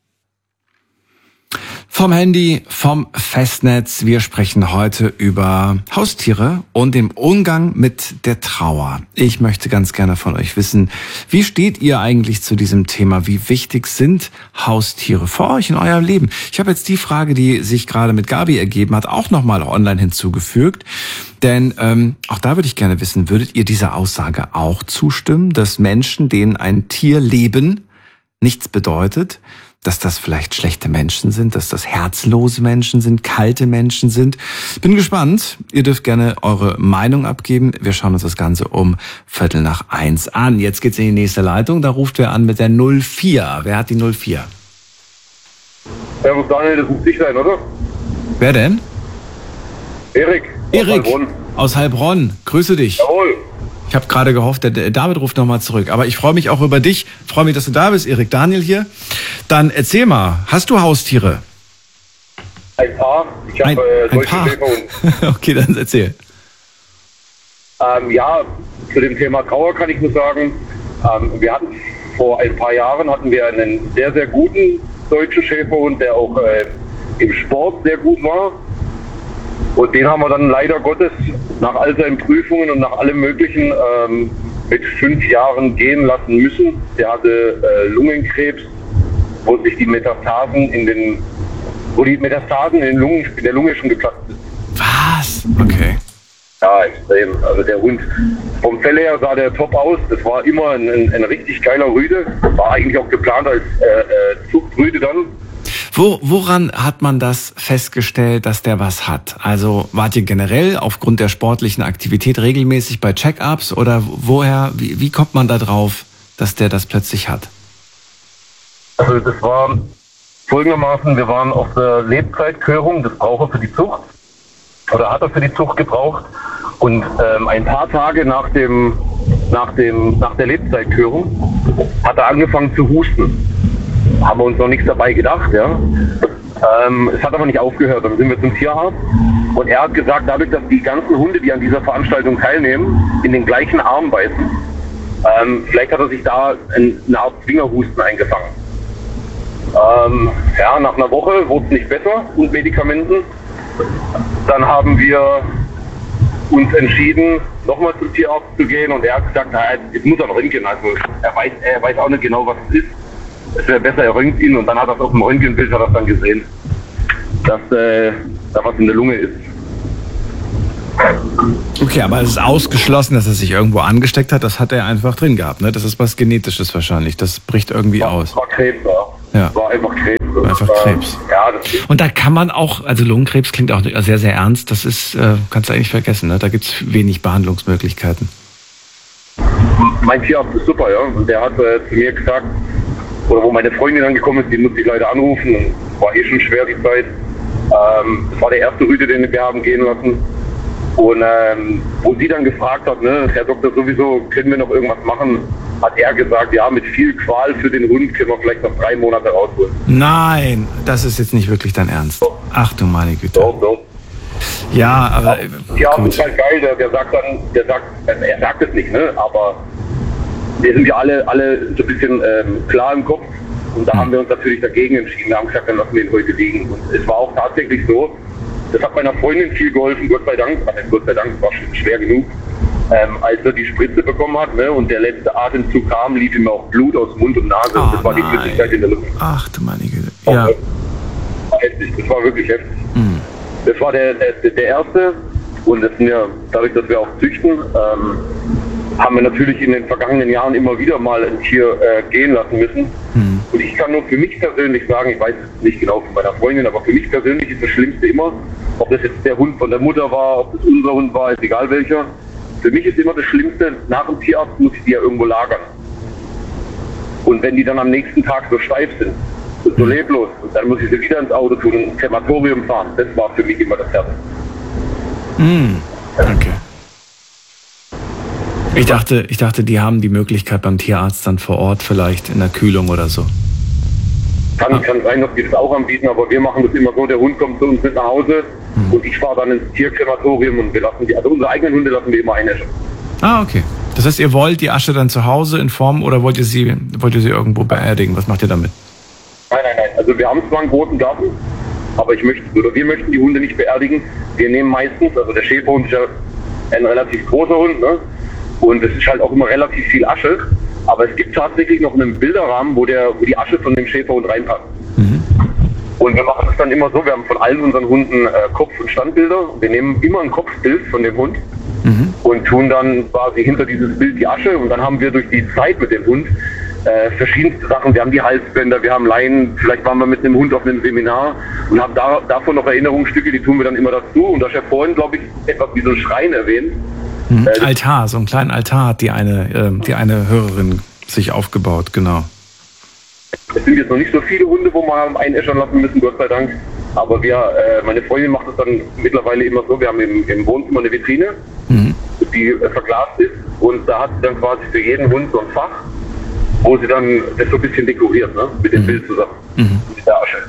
Vom Handy, vom Festnetz. Wir sprechen heute über Haustiere und den Umgang mit der Trauer. Ich möchte ganz gerne von euch wissen, wie steht ihr eigentlich zu diesem Thema? Wie wichtig sind Haustiere für euch in eurem Leben? Ich habe jetzt die Frage, die sich gerade mit Gabi ergeben hat, auch nochmal online hinzugefügt. Denn auch da würde ich gerne wissen, würdet ihr dieser Aussage auch zustimmen, dass Menschen, denen ein Tierleben nichts bedeutet, dass das vielleicht schlechte Menschen sind, dass das herzlose Menschen sind, kalte Menschen sind. Bin gespannt. Ihr dürft gerne eure Meinung abgeben. Wir schauen uns das Ganze um 1:15 an. Jetzt geht's in die nächste Leitung. Da ruft wer an mit der 04. Wer hat die 04? Servus Daniel, das muss dich sein, oder? Wer denn? Erik. Aus Heilbronn. Grüße dich. Jawohl. Ich habe gerade gehofft, der David ruft nochmal zurück. Aber ich freue mich auch über dich. Ich freue mich, dass du da bist, Erik. Daniel hier. Dann erzähl mal, hast du Haustiere? Ein Paar. Ich habe deutsche Schäferhund. Okay, dann erzähl. Ja, zu dem Thema Trauer kann ich nur sagen, wir hatten vor ein paar Jahren einen sehr, sehr guten deutschen Schäferhund, der auch im Sport sehr gut war. Und den haben wir dann leider Gottes nach all seinen Prüfungen und nach allem Möglichen mit 5 Jahren gehen lassen müssen. Der hatte Lungenkrebs, wo die Metastasen in der Lunge schon geplatzt sind. Was? Okay. Ja, extrem. Also der Hund, vom Fell her sah der top aus. Das war immer ein richtig geiler Rüde. War eigentlich auch geplant als Zuchtrüde dann. Woran hat man das festgestellt, dass der was hat? Also wart ihr generell aufgrund der sportlichen Aktivität regelmäßig bei Check-ups oder wie kommt man da drauf, dass der das plötzlich hat? Also das war folgendermaßen, wir waren auf der Lebzeitkörung, das braucht er für die Zucht oder hat er für die Zucht gebraucht und ein paar Tage nach der Lebzeitkörung hat er angefangen zu husten. Haben wir uns noch nichts dabei gedacht, ja. Es hat aber nicht aufgehört. Dann sind wir zum Tierarzt und er hat gesagt, dadurch, dass die ganzen Hunde, die an dieser Veranstaltung teilnehmen, in den gleichen Arm beißen, vielleicht hat er sich da eine Art Zwingerhusten eingefangen. Nach einer Woche wurde es nicht besser und Medikamenten. Dann haben wir uns entschieden, nochmal zum Tierarzt zu gehen und er hat gesagt, jetzt muss er noch hingehen. Also er weiß auch nicht genau, was es ist. es wäre besser, er röntgt ihn, und dann hat er auf dem Röntgenbild dann gesehen, dass da was in der Lunge ist. Okay, aber es ist ausgeschlossen, dass er sich irgendwo angesteckt hat. Das hat er einfach drin gehabt, ne? Das ist was Genetisches wahrscheinlich. Das bricht irgendwie aus. War Krebs, ja. War einfach Krebs. Einfach Krebs. Ja, und da kann man auch, also Lungenkrebs klingt auch sehr, sehr ernst. Das ist, kannst du eigentlich vergessen, ne? Da gibt es wenig Behandlungsmöglichkeiten. Mein Tierarzt ist super, ja. Und der hat zu mir gesagt, oder wo meine Freundin angekommen ist, die musste ich leider anrufen. Und war eh schon schwer die Zeit. Das war der erste Rüde, den wir haben gehen lassen. Und wo sie dann gefragt hat, ne, Herr Doktor, sowieso, können wir noch irgendwas machen, hat er gesagt, ja, mit viel Qual für den Hund können wir vielleicht noch 3 Monate rausholen. Nein, das ist jetzt nicht wirklich dein Ernst. Doch. Ach du meine Güte. Doch. Ja, aber... Ja, das ist halt geil, er sagt es nicht, ne, aber wir sind ja alle so ein bisschen klar im Kopf, und da haben wir uns natürlich dagegen entschieden. Wir haben gesagt, dann lassen wir ihn heute liegen. Und es war auch tatsächlich so, das hat meiner Freundin viel geholfen, Gott sei Dank, es war schwer genug, als er die Spritze bekommen hat, ne, und der letzte Atemzug kam, lief ihm auch Blut aus Mund und Nase, und das war die Flüssigkeit in der Luft. Ach du meine Güte. Ja. Das war wirklich heftig. Das war der erste, und das sind ja, dadurch, dass wir auch züchten, haben wir natürlich in den vergangenen Jahren immer wieder mal ein Tier gehen lassen müssen. Und ich kann nur für mich persönlich sagen, ich weiß nicht genau von meiner Freundin, aber für mich persönlich ist das Schlimmste immer, ob das jetzt der Hund von der Mutter war, ob das unser Hund war, ist egal welcher. Für mich ist immer das Schlimmste, nach dem Tierarzt muss ich die ja irgendwo lagern. Und wenn die dann am nächsten Tag so steif sind und so leblos, und dann muss ich sie wieder ins Auto tun und ins Krematorium fahren, das war für mich immer das Herz. Okay. Ich dachte, die haben die Möglichkeit beim Tierarzt dann vor Ort vielleicht in der Kühlung oder so. Kann sein, dass die das auch anbieten, aber wir machen das immer so, der Hund kommt zu uns mit nach Hause und ich fahre dann ins Tierkrematorium, und wir lassen also unsere eigenen Hunde lassen wir immer einäschen. Okay. Das heißt, ihr wollt die Asche dann zu Hause in Form, oder wollt ihr sie irgendwo beerdigen? Was macht ihr damit? Nein. Also wir haben zwar einen großen Garten, aber wir möchten die Hunde nicht beerdigen. Wir nehmen meistens, also der Schäferhund ist ja ein relativ großer Hund, ne? Und es ist halt auch immer relativ viel Asche. Aber es gibt tatsächlich noch einen Bilderrahmen, wo die Asche von dem Schäferhund reinpasst. Und wir machen es dann immer so, wir haben von allen unseren Hunden Kopf- und Standbilder. Wir nehmen immer ein Kopfbild von dem Hund und tun dann quasi hinter dieses Bild die Asche. Und dann haben wir durch die Zeit mit dem Hund verschiedenste Sachen. Wir haben die Halsbänder, wir haben Leinen, vielleicht waren wir mit dem Hund auf einem Seminar und haben davon noch Erinnerungsstücke, die tun wir dann immer dazu. Und da ist ja vorhin, glaube ich, etwas wie so ein Schrein erwähnt. Altar, so einen kleinen Altar hat die eine Hörerin sich aufgebaut, genau. Es sind jetzt noch nicht so viele Hunde, wo wir einäschern lassen müssen, Gott sei Dank. Aber meine Freundin macht es dann mittlerweile immer so, wir haben im Wohnzimmer eine Vitrine, die verglast ist, und da hat sie dann quasi für jeden Hund so ein Fach, wo sie dann das so ein bisschen dekoriert, ne, mit dem Bild zusammen, mit der Asche.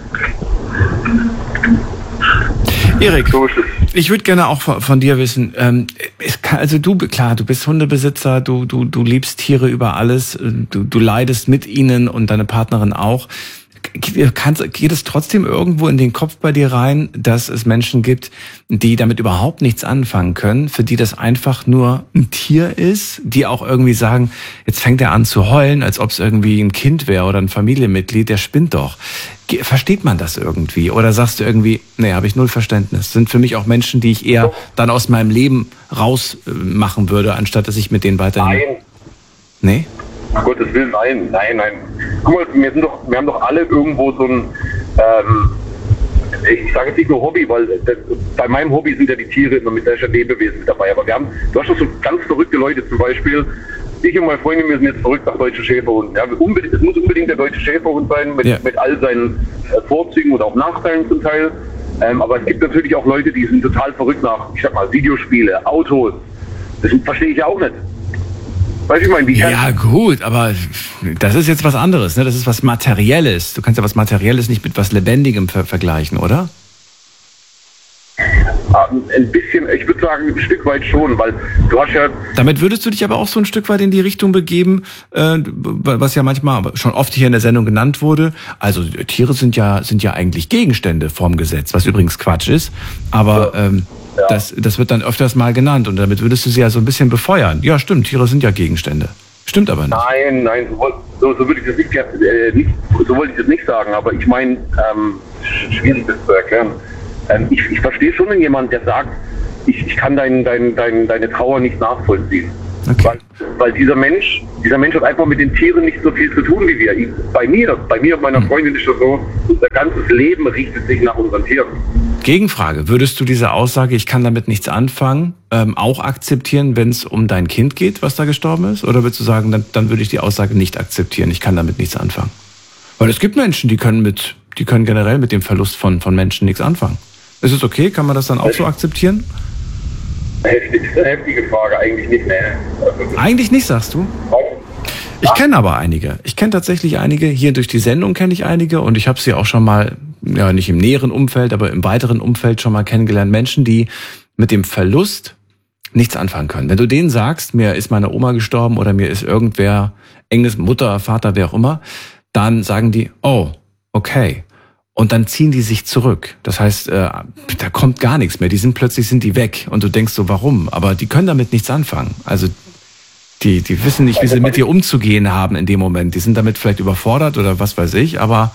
Erik, ich würde gerne auch von dir wissen, du bist Hundebesitzer, du liebst Tiere über alles, du leidest mit ihnen und deine Partnerin auch. Geht es trotzdem irgendwo in den Kopf bei dir rein, dass es Menschen gibt, die damit überhaupt nichts anfangen können, für die das einfach nur ein Tier ist, die auch irgendwie sagen, jetzt fängt er an zu heulen, als ob es irgendwie ein Kind wäre oder ein Familienmitglied, der spinnt doch. Versteht man das irgendwie? Oder sagst du irgendwie, nee, habe ich null Verständnis. Das sind für mich auch Menschen, die ich eher dann aus meinem Leben rausmachen würde, anstatt dass ich mit denen weiterhin... Nein. Nee? Um Gottes Willen, nein. Guck mal, wir haben doch alle irgendwo so ein, ich sage jetzt nicht nur Hobby, weil bei meinem Hobby sind ja die Tiere immer mit der Lebewesen mit dabei. Aber du hast doch so ganz verrückte Leute, zum Beispiel, ich und meine Freundin müssen jetzt zurück nach deutschen Schäferhunden. Ja, es muss unbedingt der deutsche Schäferhund sein, mit all seinen Vorzügen oder auch Nachteilen zum Teil. Aber es gibt natürlich auch Leute, die sind total verrückt nach, ich sag mal, Videospiele, Autos. Das verstehe ich ja auch nicht. Weißt du, ich meine, ja gut, aber das ist jetzt was anderes, ne? Das ist was Materielles. Du kannst ja was Materielles nicht mit was Lebendigem vergleichen, oder? Ein bisschen, ich würde sagen, ein Stück weit schon, weil du hast ja... Damit würdest du dich aber auch so ein Stück weit in die Richtung begeben, was ja manchmal schon oft hier in der Sendung genannt wurde. Also Tiere sind ja eigentlich Gegenstände vorm Gesetz, was übrigens Quatsch ist, aber... Das wird dann öfters mal genannt und damit würdest du sie ja so ein bisschen befeuern. Ja, stimmt, Tiere sind ja Gegenstände. Stimmt aber nicht. Nein, so würde ich das nicht, so wollte ich das nicht sagen, aber ich meine, schwierig das zu erklären. Ich verstehe schon, wenn jemand, der sagt, ich kann deine Trauer nicht nachvollziehen. Okay. Weil dieser Mensch hat einfach mit den Tieren nicht so viel zu tun wie wir. Bei mir und meiner Freundin ist das so, unser ganzes Leben richtet sich nach unseren Tieren. Gegenfrage, würdest du diese Aussage, ich kann damit nichts anfangen, auch akzeptieren, wenn es um dein Kind geht, was da gestorben ist? Oder würdest du sagen, dann würde ich die Aussage nicht akzeptieren, ich kann damit nichts anfangen? Weil es gibt Menschen, die können generell mit dem Verlust von Menschen nichts anfangen. Ist es okay? Kann man das dann auch so akzeptieren? Heftige Frage, eigentlich nicht, ne? Eigentlich nicht, sagst du? Ich kenne aber einige. Ich kenne tatsächlich einige. Hier durch die Sendung kenne ich einige und ich habe sie auch schon mal, ja nicht im näheren Umfeld, aber im weiteren Umfeld schon mal kennengelernt. Menschen, die mit dem Verlust nichts anfangen können. Wenn du denen sagst, mir ist meine Oma gestorben oder mir ist irgendwer, enges Mutter, Vater, wer auch immer, dann sagen die, oh, okay. Und dann ziehen die sich zurück. Das heißt, da kommt gar nichts mehr. Plötzlich sind die weg. Und du denkst so, warum? Aber die können damit nichts anfangen. Also die wissen nicht, wie sie mit dir umzugehen haben in dem Moment. Die sind damit vielleicht überfordert oder was weiß ich. Aber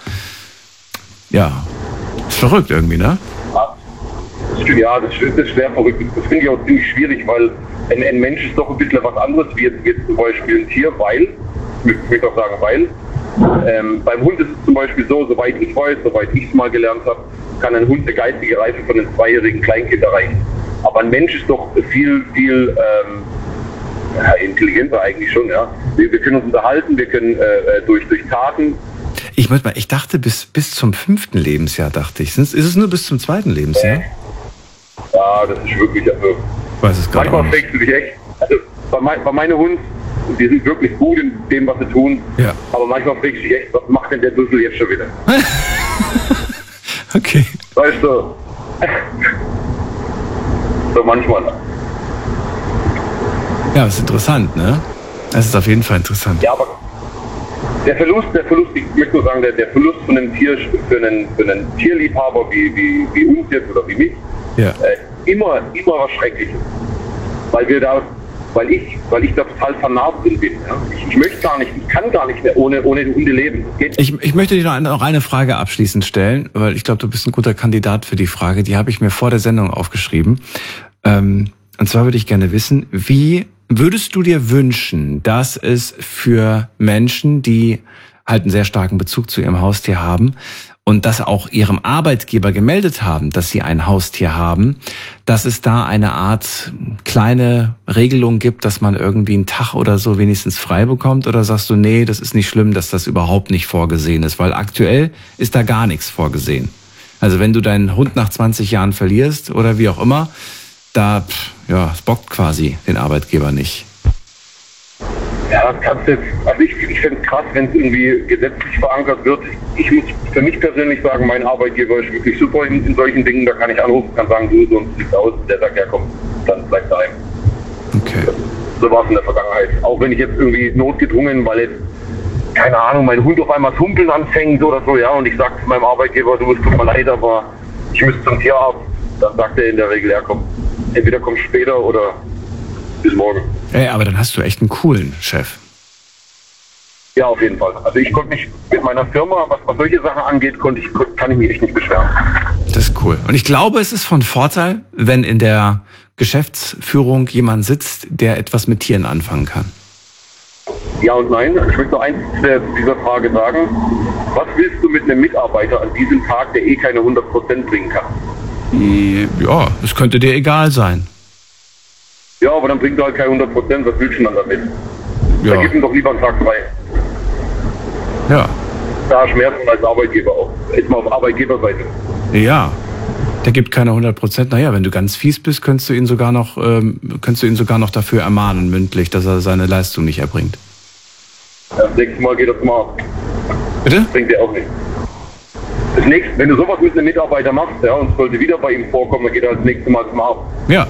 ja, ist verrückt irgendwie, ne? Ja, das ist schwer verrückt. Das finde ich auch ziemlich schwierig, weil ein Mensch ist doch ein bisschen was anderes wie jetzt zum Beispiel ein Tier, weil, ich möchte auch sagen, weil, beim Hund ist es zum Beispiel so, soweit ich weiß, soweit ich es mal gelernt habe, kann ein Hund eine geistige Reife von einem 2-jährigen Kleinkind erreichen. Aber ein Mensch ist doch viel intelligenter eigentlich schon, ja. Wir können uns unterhalten, wir können durch Taten. Ich dachte bis zum 5. Lebensjahr, dachte ich. Ist es nur bis zum 2. Lebensjahr? Ja, das ist wirklich, also. Ich weiß es gerade auch nicht. Manchmal fragst du dich echt, also bei meinen Hunden, die sind wirklich gut in dem, was sie tun. Ja. Aber manchmal fragst du dich echt, was macht denn der Düssel jetzt schon wieder? Okay. Weißt du? So manchmal. Ja, ist interessant, ne? Das ist auf jeden Fall interessant. Ja, aber der Verlust, ich möchte nur sagen, der Verlust von einem Tier für einen Tierliebhaber wie uns jetzt oder wie mich, ja. Immer was Schreckliches. Weil ich da total vernarbt bin. Ja? Ich kann gar nicht mehr ohne die Hunde leben. Ich möchte dir noch eine Frage abschließend stellen, weil ich glaube, du bist ein guter Kandidat für die Frage. Die habe ich mir vor der Sendung aufgeschrieben. Und zwar würde ich gerne wissen, wie würdest du dir wünschen, dass es für Menschen, die halt einen sehr starken Bezug zu ihrem Haustier haben und das auch ihrem Arbeitgeber gemeldet haben, dass sie ein Haustier haben, dass es da eine Art kleine Regelung gibt, dass man irgendwie einen Tag oder so wenigstens frei bekommt? Oder sagst du, nee, das ist nicht schlimm, dass das überhaupt nicht vorgesehen ist? Weil aktuell ist da gar nichts vorgesehen. Also wenn du deinen Hund nach 20 Jahren verlierst oder wie auch immer, es bockt quasi den Arbeitgeber nicht. Ja, das kannst du, also ich finde es krass, wenn es irgendwie gesetzlich verankert wird. Ich muss für mich persönlich sagen, mein Arbeitgeber ist wirklich super in solchen Dingen. Da kann ich anrufen, kann sagen, du, so sieht's aus. Der sagt, ja komm, dann bleib daheim. Okay. So war es in der Vergangenheit. Auch wenn ich jetzt irgendwie notgedrungen, weil jetzt, keine Ahnung, mein Hund auf einmal das Humpeln anfängt oder so, ja, und ich sage zu meinem Arbeitgeber, du, es tut mir leid, aber ich müsste zum Tierarzt. Dann sagt er in der Regel, ja komm, entweder komm später oder bis morgen. Ey, aber dann hast du echt einen coolen Chef. Ja, auf jeden Fall. Also ich konnte mich mit meiner Firma, was solche Sachen angeht, kann ich mich echt nicht beschweren. Das ist cool. Und ich glaube, es ist von Vorteil, wenn in der Geschäftsführung jemand sitzt, der etwas mit Tieren anfangen kann. Ja und nein. Ich möchte noch eins zu dieser Frage sagen. Was willst du mit einem Mitarbeiter an diesem Tag, der keine 100% bringen kann? Ja, es könnte dir egal sein. Ja, aber dann bringt er halt keine 100%, was willst du dann damit? Ja. Dann gib ihm doch lieber einen Tag frei. Ja. Da Schmerzen als Arbeitgeber auch. Jetzt mal auf Arbeitgeberseite. Ja, der gibt keine 100%. Naja, wenn du ganz fies bist, könntest du ihn sogar noch dafür ermahnen, mündlich, dass er seine Leistung nicht erbringt. Ja, das nächste Mal geht er zum Arzt. Bitte? Das bringt er auch nicht. Wenn du sowas mit einem Mitarbeiter machst, ja, und sollte wieder bei ihm vorkommen, dann geht er das nächste Mal zum Arzt. Ja.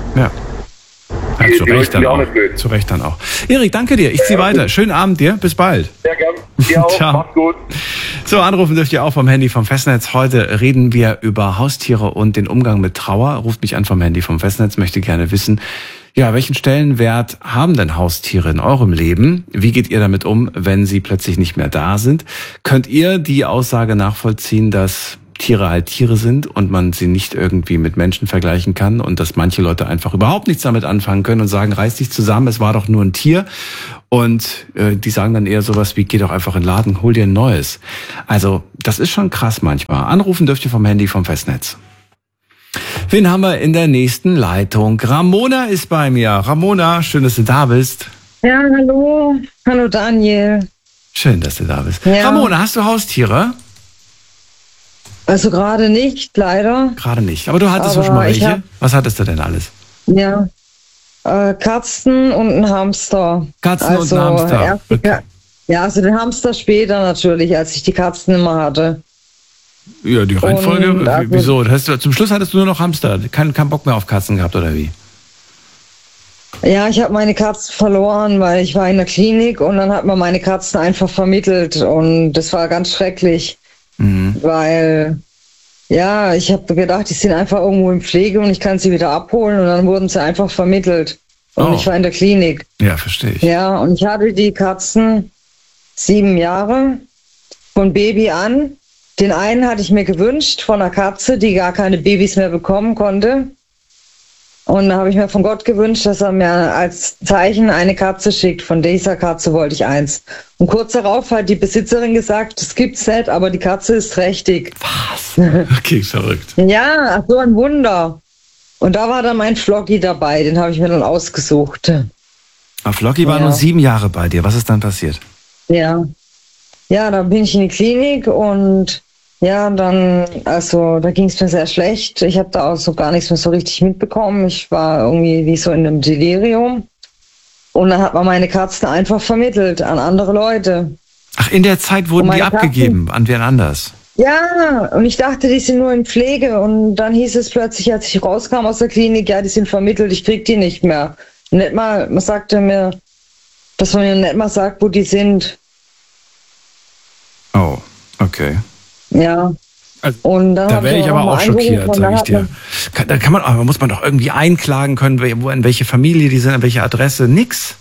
Zu Recht dann auch. Erik, danke dir. Ich ziehe weiter. Schönen Abend dir. Bis bald. Sehr gern. Dir auch. Ciao. Mach's gut. So, anrufen dürft ihr auch vom Handy vom Festnetz. Heute reden wir über Haustiere und den Umgang mit Trauer. Ruft mich an vom Handy vom Festnetz. Möchte gerne wissen, Ja, welchen Stellenwert haben denn Haustiere in eurem Leben? Wie geht ihr damit um, wenn sie plötzlich nicht mehr da sind? Könnt ihr die Aussage nachvollziehen, dass Tiere halt Tiere sind und man sie nicht irgendwie mit Menschen vergleichen kann und dass manche Leute einfach überhaupt nichts damit anfangen können und sagen, reiß dich zusammen, es war doch nur ein Tier. Und die sagen dann eher sowas wie, geh doch einfach in den Laden, hol dir ein neues. Also das ist schon krass manchmal. Anrufen dürft ihr vom Handy vom Festnetz. Wen haben wir in der nächsten Leitung? Ramona ist bei mir. Ramona, schön, dass du da bist. Ja, hallo. Hallo Daniel. Schön, dass du da bist. Ja. Ramona, hast du Haustiere? Also gerade nicht, leider. Gerade nicht. Aber du hattest doch schon mal welche. Was hattest du denn alles? Ja, Katzen und ein Hamster. Katzen und ein Hamster. Okay. Ja, also den Hamster später natürlich, als ich die Katzen immer hatte. Ja, die Reihenfolge, Und, also, wieso? Zum Schluss hattest du nur noch Hamster. Kein Bock mehr auf Katzen gehabt, oder wie? Ja, ich habe meine Katzen verloren, weil ich war in der Klinik und dann hat man meine Katzen einfach vermittelt und das war ganz schrecklich. Weil, ja, ich habe gedacht, die sind einfach irgendwo in Pflege und ich kann sie wieder abholen und dann wurden sie einfach vermittelt. Und ich war in der Klinik. Ja, verstehe ich. Ja, und ich hatte die Katzen 7 Jahre, von Baby an. Den einen hatte ich mir gewünscht von einer Katze, die gar keine Babys mehr bekommen konnte. Und da habe ich mir von Gott gewünscht, dass er mir als Zeichen eine Katze schickt. Von dieser Katze wollte ich eins. Und kurz darauf hat die Besitzerin gesagt, das gibt's nicht, aber die Katze ist trächtig. Was? Okay, verrückt. Ja, so ein Wunder. Und da war dann mein Flocky dabei, den habe ich mir dann ausgesucht. Aber Flocky war nur 7 Jahre bei dir. Was ist dann passiert? Ja. Ja, dann bin ich in die Klinik und ja, dann, also da ging es mir sehr schlecht. Ich habe da auch so gar nichts mehr so richtig mitbekommen. Ich war irgendwie wie so in einem Delirium. Und dann hat man meine Katzen einfach vermittelt an andere Leute. Ach, in der Zeit wurden die abgegeben an wen anders? Ja, und ich dachte, die sind nur in Pflege. Und dann hieß es plötzlich, als ich rauskam aus der Klinik, ja, die sind vermittelt, ich krieg die nicht mehr. Nicht mal, man sagte mir, dass man mir nicht mal sagt, wo die sind. Oh, okay. Ja. Also, und dann da wäre ich aber auch schockiert, sage ich dir. Da muss man doch irgendwie einklagen können, in welche Familie die sind, an welche Adresse. Nix.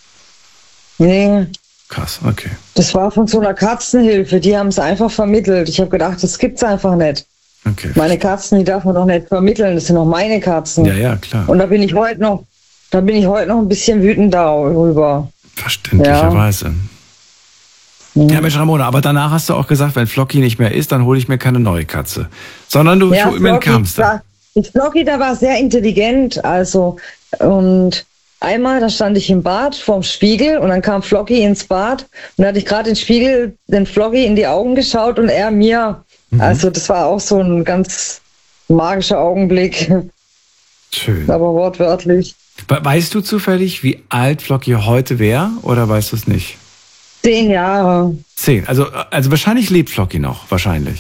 Nee. Krass, okay. Das war von so einer Katzenhilfe, die haben es einfach vermittelt. Ich habe gedacht, das gibt's einfach nicht. Okay. Meine Katzen, die darf man doch nicht vermitteln, das sind doch meine Katzen. Ja, ja, klar. Und da bin ich heute noch ein bisschen wütend darüber. Verständlicherweise. Ja, Mensch, Ramona, aber danach hast du auch gesagt, wenn Flocky nicht mehr ist, dann hole ich mir keine neue Katze. Sondern du holst mir einen Hamster. Flocky, der war sehr intelligent, also, und einmal, da stand ich im Bad vorm Spiegel und dann kam Flocky ins Bad und da hatte ich gerade den Flocky in die Augen geschaut und er mir. Also das war auch so ein ganz magischer Augenblick. Schön. Aber wortwörtlich. Weißt du zufällig, wie alt Flocky heute wäre oder weißt du es nicht? 10 Jahre. 10, also wahrscheinlich lebt Flocky noch, wahrscheinlich.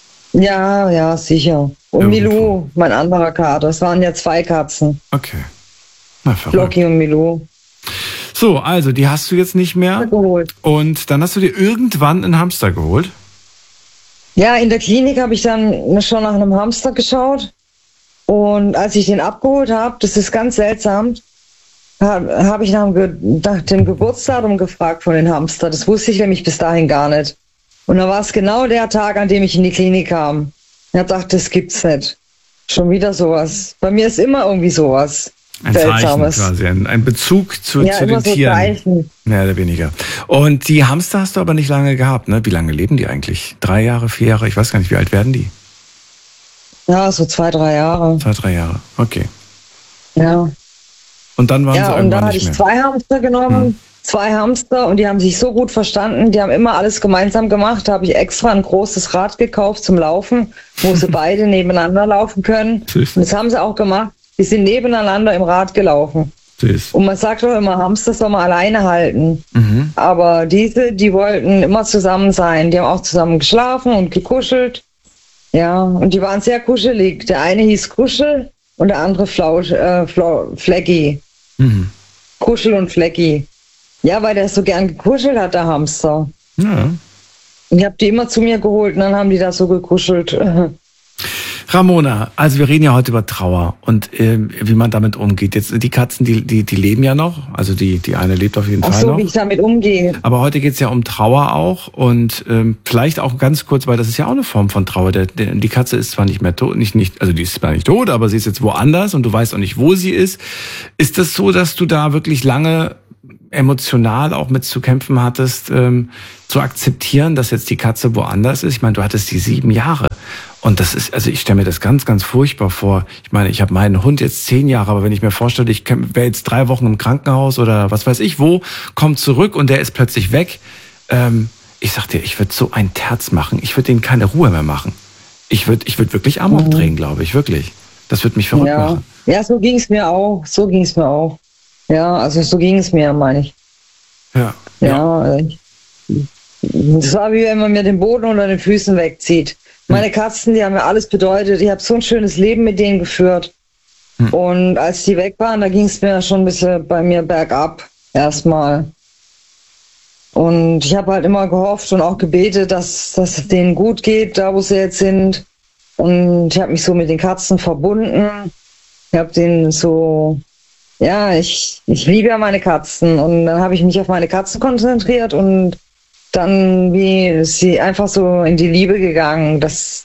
Ja, sicher. Und Irgendwo. Milou, mein anderer Kater. Es waren ja 2 Katzen. Okay. Na, verrückt. Flocky und Milou. So, also die hast du jetzt nicht mehr. Geholt. Und dann hast du dir irgendwann einen Hamster geholt? Ja, in der Klinik habe ich dann schon nach einem Hamster geschaut. Und als ich den abgeholt habe, das ist ganz seltsam, habe ich nach dem Geburtsdatum gefragt von den Hamster. Das wusste ich nämlich bis dahin gar nicht. Und da war es genau der Tag, an dem ich in die Klinik kam. Ich habe gedacht, das gibt's nicht. Schon wieder sowas. Bei mir ist immer irgendwie sowas. Ein Seltsames. Zeichen quasi, ein Bezug zu den so Tieren. Zeichen. Mehr oder weniger. Und die Hamster hast du aber nicht lange gehabt, ne? Wie lange leben die eigentlich? 3 Jahre, 4 Jahre? Ich weiß gar nicht, wie alt werden die? Ja, so 2, 3 Jahre. 2, 3 Jahre, okay. Ja. Und dann waren sie Ja, und irgendwann da hatte nicht ich mehr. 2 Hamster genommen, 2 Hamster und die haben sich so gut verstanden, die haben immer alles gemeinsam gemacht. Da habe ich extra ein großes Rad gekauft zum Laufen, wo sie beide nebeneinander laufen können. Süß. Und das haben sie auch gemacht. Die sind nebeneinander im Rad gelaufen. Süß. Und man sagt doch immer, Hamster soll man alleine halten. Mhm. Aber die wollten immer zusammen sein. Die haben auch zusammen geschlafen und gekuschelt. Ja, und die waren sehr kuschelig. Der eine hieß Kuschel und der andere Flecki. Mhm. Kuschel und Flecki. Ja, weil der so gern gekuschelt hat, der Hamster. Ja. Und ich habe die immer zu mir geholt und dann haben die da so gekuschelt. Ramona, also wir reden ja heute über Trauer und wie man damit umgeht. Jetzt die Katzen, die leben ja noch, also die eine lebt auf jeden Fall noch. Wie ich damit umgehe. Aber heute geht's ja um Trauer auch und vielleicht auch ganz kurz, weil das ist ja auch eine Form von Trauer. Die Katze ist zwar nicht mehr tot, also die ist zwar nicht tot, aber sie ist jetzt woanders und du weißt auch nicht, wo sie ist. Ist das so, dass du da wirklich lange emotional auch mit zu kämpfen hattest, zu akzeptieren, dass jetzt die Katze woanders ist? Ich meine, du hattest die 7 Jahre. Und das ist, also ich stelle mir das ganz, ganz furchtbar vor. Ich meine, ich habe meinen Hund jetzt 10 Jahre, aber wenn ich mir vorstelle, ich wäre jetzt 3 Wochen im Krankenhaus oder was weiß ich wo, kommt zurück und der ist plötzlich weg. Ich sag dir, ich würde so ein Terz machen. Ich würde denen keine Ruhe mehr machen. Ich würd wirklich Amok drehen, glaube ich, wirklich. Das würde mich verrückt machen. Ja, so ging es mir auch. Ja, also so ging es mir, meine ich. Ja. Das war wie wenn man mir den Boden unter den Füßen wegzieht. Meine Katzen, die haben mir alles bedeutet. Ich habe so ein schönes Leben mit denen geführt. Und als die weg waren, da ging es mir schon ein bisschen bei mir bergab erstmal. Und ich habe halt immer gehofft und auch gebetet, dass es denen gut geht, da wo sie jetzt sind. Und ich habe mich so mit den Katzen verbunden. Ich habe denen so, ja, ich liebe ja meine Katzen. Und dann habe ich mich auf meine Katzen konzentriert und dann wie sie einfach so in die Liebe gegangen, das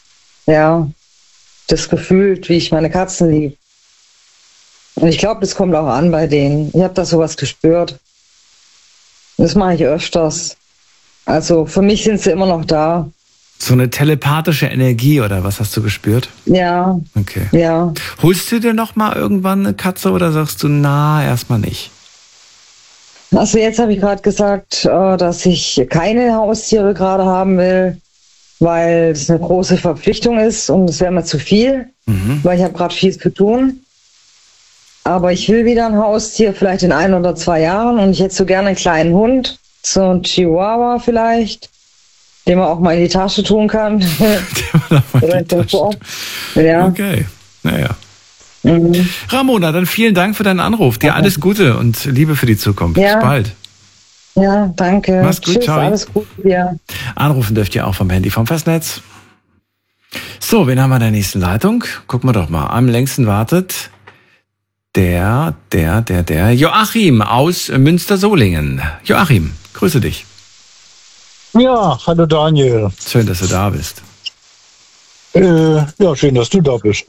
gefühlt, wie ich meine Katzen liebe. Und ich glaube, das kommt auch an bei denen. Ich habe da sowas gespürt. Das mache ich öfters. Also für mich sind sie immer noch da. So eine telepathische Energie oder was hast du gespürt? Ja. Okay. Ja. Holst du dir noch mal irgendwann eine Katze oder sagst du, na, erstmal nicht? Also jetzt habe ich gerade gesagt, dass ich keine Haustiere gerade haben will, weil es eine große Verpflichtung ist und es wäre mir zu viel, weil ich habe gerade viel zu tun. Aber ich will wieder ein Haustier, vielleicht in 1 oder 2 Jahren, und ich hätte so gerne einen kleinen Hund, so ein Chihuahua vielleicht, den man auch mal in die Tasche tun kann. Ja. Okay, naja. Ramona, dann vielen Dank für deinen Anruf. Dir alles Gute und Liebe für die Zukunft. Ja. Bis bald. Ja, danke. Mach's gut, Tschüss, ciao. Alles Gute dir. Anrufen dürft ihr auch vom Handy vom Festnetz. So, wen haben wir in der nächsten Leitung? Gucken wir doch mal. Am längsten wartet der Joachim aus Münster-Solingen. Joachim, grüße dich. Ja, hallo Daniel. Schön, dass du da bist. Ja, schön, dass du da bist.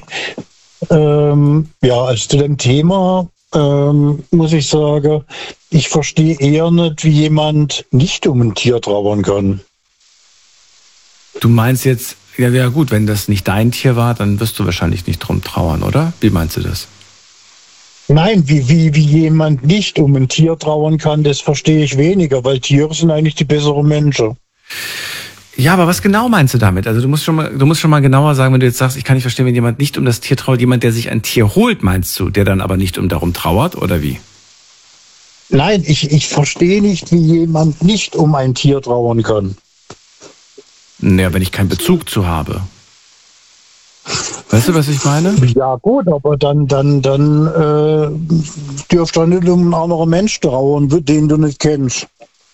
Also zu dem Thema muss ich sagen, ich verstehe eher nicht, wie jemand nicht um ein Tier trauern kann. Du meinst jetzt, ja gut, wenn das nicht dein Tier war, dann wirst du wahrscheinlich nicht drum trauern, oder? Wie meinst du das? Nein, wie jemand nicht um ein Tier trauern kann, das verstehe ich weniger, weil Tiere sind eigentlich die besseren Menschen. Ja, aber was genau meinst du damit? Also du musst schon mal genauer sagen, wenn du jetzt sagst, ich kann nicht verstehen, wenn jemand nicht um das Tier trauert, jemand, der sich ein Tier holt, meinst du, der dann aber nicht darum trauert, oder wie? Nein, ich verstehe nicht, wie jemand nicht um ein Tier trauern kann. Naja, wenn ich keinen Bezug zu habe. Weißt du, was ich meine? Ja gut, aber dann dürft ihr nicht um einen anderen Mensch trauern, den du nicht kennst.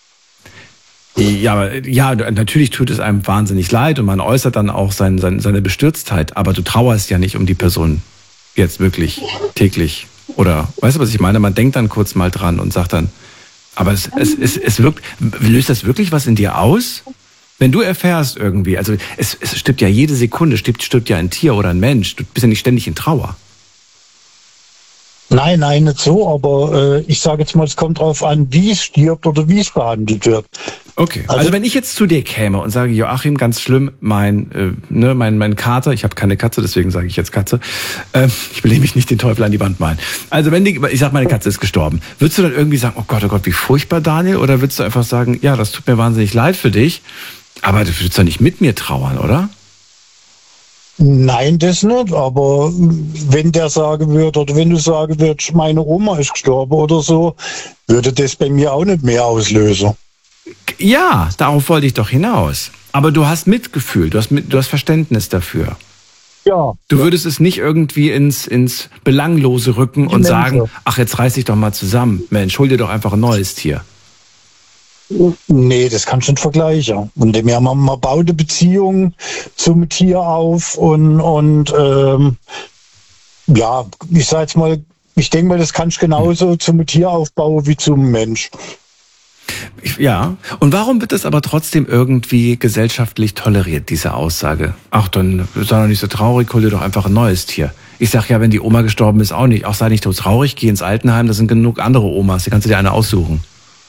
Ja, natürlich tut es einem wahnsinnig leid und man äußert dann auch seine Bestürztheit, aber du trauerst ja nicht um die Person jetzt wirklich täglich. Oder, weißt du, was ich meine? Man denkt dann kurz mal dran und sagt dann, aber es wirkt, löst das wirklich was in dir aus? Wenn du erfährst irgendwie, also es stirbt ja jede Sekunde, stirbt ja ein Tier oder ein Mensch, du bist ja nicht ständig in Trauer. Nein, nicht so, aber ich sage jetzt mal, es kommt drauf an, wie es stirbt oder wie es behandelt wird. Okay, also wenn ich jetzt zu dir käme und sage, Joachim, ganz schlimm, mein Kater, ich habe keine Katze, deswegen sage ich jetzt Katze, ich will nämlich nicht den Teufel an die Wand malen. Also ich sage, meine Katze ist gestorben, würdest du dann irgendwie sagen, oh Gott, wie furchtbar, Daniel, oder würdest du einfach sagen, ja, das tut mir wahnsinnig leid für dich, aber du würdest doch nicht mit mir trauern, oder? Nein, das nicht, aber wenn der sagen würde, oder wenn du sagen würdest, meine Oma ist gestorben oder so, würde das bei mir auch nicht mehr auslösen. Ja, darauf wollte ich doch hinaus. Aber du hast Mitgefühl, du hast Verständnis dafür. Ja. Du würdest es nicht irgendwie ins Belanglose rücken und sagen, ach, jetzt reiß dich doch mal zusammen. Mensch, hol dir doch einfach ein neues Tier. Nee, das kannst du nicht vergleichen. Und man baut eine Beziehung zum Tier auf und ja, ich sag jetzt mal, ich denke mal, das kannst du genauso zum Tier aufbauen wie zum Mensch. Ja, und warum wird das aber trotzdem irgendwie gesellschaftlich toleriert, diese Aussage? Ach, dann sei doch nicht so traurig, hol dir doch einfach ein neues Tier. Ich sag ja, wenn die Oma gestorben ist, auch nicht. Auch sei nicht so traurig, geh ins Altenheim, da sind genug andere Omas, da kannst du dir eine aussuchen.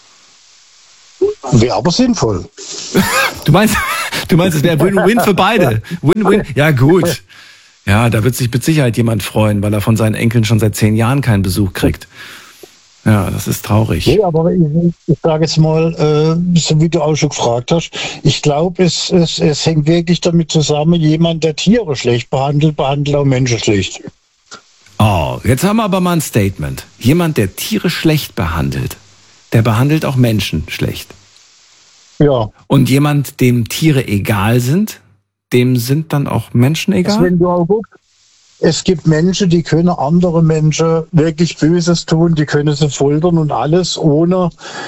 Wäre aber sinnvoll. Du meinst, es wäre Win-Win für beide. Win-Win, ja gut. Ja, da wird sich mit Sicherheit jemand freuen, weil er von seinen Enkeln schon seit 10 Jahren keinen Besuch kriegt. Ja, das ist traurig. Nee, aber ich sage jetzt mal, so wie du auch schon gefragt hast, ich glaube, es hängt wirklich damit zusammen, jemand, der Tiere schlecht behandelt auch Menschen schlecht. Oh, jetzt haben wir aber mal ein Statement. Jemand, der Tiere schlecht behandelt, der behandelt auch Menschen schlecht. Ja. Und jemand, dem Tiere egal sind, dem sind dann auch Menschen egal? Also wenn du auch guckst, es gibt Menschen, die können andere Menschen wirklich Böses tun, die können sie foltern und alles ohne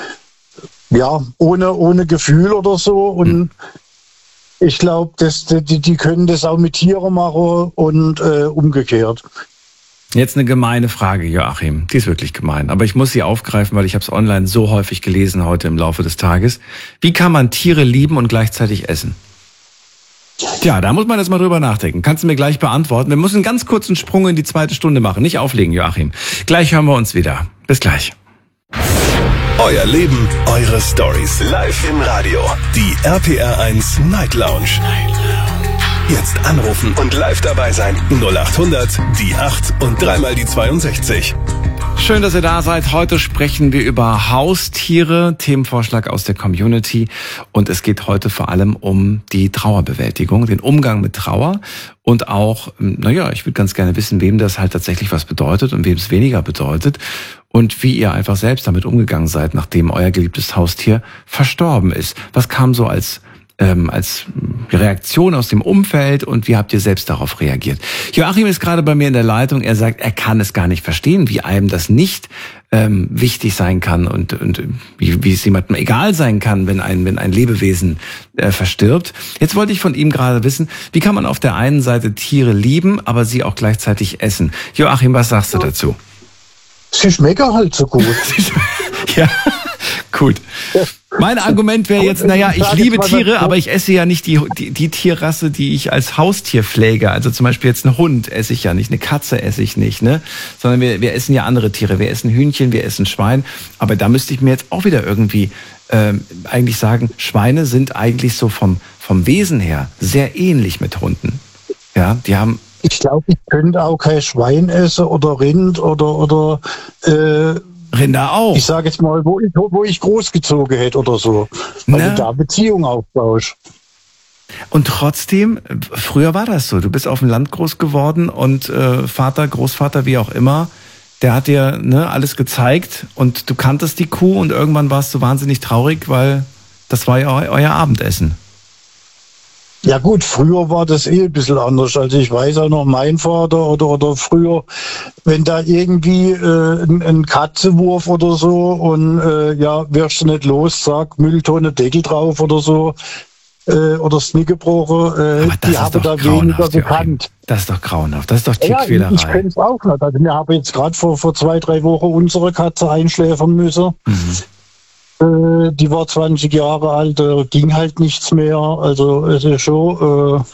Gefühl oder so. Und ich glaube, die können das auch mit Tieren machen und umgekehrt. Jetzt eine gemeine Frage, Joachim. Die ist wirklich gemein. Aber ich muss sie aufgreifen, weil ich habe es online so häufig gelesen heute im Laufe des Tages. Wie kann man Tiere lieben und gleichzeitig essen? Tja, da muss man jetzt mal drüber nachdenken. Kannst du mir gleich beantworten? Wir müssen einen ganz kurzen Sprung in die 2. Stunde machen. Nicht auflegen, Joachim. Gleich hören wir uns wieder. Bis gleich. Euer Leben, eure Stories. Live im Radio. Die RPR1 Night Lounge. Jetzt anrufen und live dabei sein. 0800 die 8 und 3 die 62. Schön, dass ihr da seid. Heute sprechen wir über Haustiere, Themenvorschlag aus der Community. Und es geht heute vor allem um die Trauerbewältigung, den Umgang mit Trauer. Und auch, ich würde ganz gerne wissen, wem das halt tatsächlich was bedeutet und wem es weniger bedeutet. Und wie ihr einfach selbst damit umgegangen seid, nachdem euer geliebtes Haustier verstorben ist. Was kam so als Reaktion aus dem Umfeld und wie habt ihr selbst darauf reagiert? Joachim ist gerade bei mir in der Leitung. Er sagt, er kann es gar nicht verstehen, wie einem das nicht wichtig sein kann und wie es jemandem egal sein kann, wenn ein Lebewesen verstirbt. Jetzt wollte ich von ihm gerade wissen, wie kann man auf der einen Seite Tiere lieben, aber sie auch gleichzeitig essen? Joachim, was sagst du dazu? Sie schmecken halt so gut. Ja, gut. Mein Argument wäre jetzt, ich liebe Tiere, aber ich esse ja nicht die Tierrasse, die ich als Haustier pflege. Also zum Beispiel jetzt einen Hund esse ich ja nicht, eine Katze esse ich nicht, ne? Sondern wir essen ja andere Tiere. Wir essen Hühnchen, wir essen Schwein. Aber da müsste ich mir jetzt auch wieder irgendwie eigentlich sagen, Schweine sind eigentlich so vom Wesen her sehr ähnlich mit Hunden. Ja, die haben... Ich glaube, ich könnte auch kein Schwein essen oder Rind oder Rinder auch. Ich sage jetzt mal, wo ich großgezogen hätte oder so. Weil du da Beziehung aufbaust. Und trotzdem, früher war das so. Du bist auf dem Land groß geworden und Vater, Großvater, wie auch immer, der hat dir alles gezeigt und du kanntest die Kuh und irgendwann warst du wahnsinnig traurig, weil das war ja euer Abendessen. Ja gut, früher war das ein bisschen anders. Also ich weiß auch noch, mein Vater oder früher, wenn da irgendwie ein Katzenwurf oder so und wirst du nicht los, sag Mülltonne, Deckel drauf oder so oder das Knie gebrochen, die haben da weniger bekannt. Das ist doch grauenhaft, das ist doch Tierquälerei. Ja, ich kenne es auch nicht. Also wir haben jetzt gerade vor 2-3 Wochen unsere Katze einschläfern müssen. Mhm. Die war 20 Jahre alt, ging halt nichts mehr. Also es ist schon,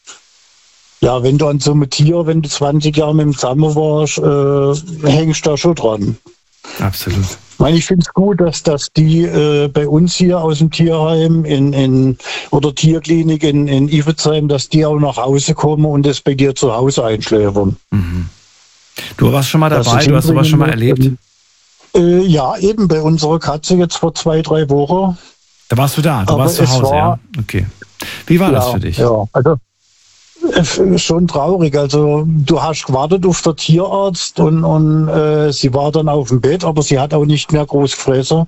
wenn du an so einem Tier, wenn du 20 Jahre mit dem zusammen warst, hängst du da schon dran. Absolut. Ich finde es gut, dass die bei uns hier aus dem Tierheim oder Tierklinik in Iffezheim, dass die auch nach Hause kommen und das bei dir zu Hause einschläfern. Mhm. Du warst schon mal dabei, du hast sowas schon mal erlebt? Ja, eben bei unserer Katze jetzt vor 2-3 Wochen. Da warst du da, du warst zu Hause, ja? Okay. Wie war das für dich? Ja, also schon traurig. Also du hast gewartet auf den Tierarzt und sie war dann auf dem Bett, aber sie hat auch nicht mehr groß gefressen.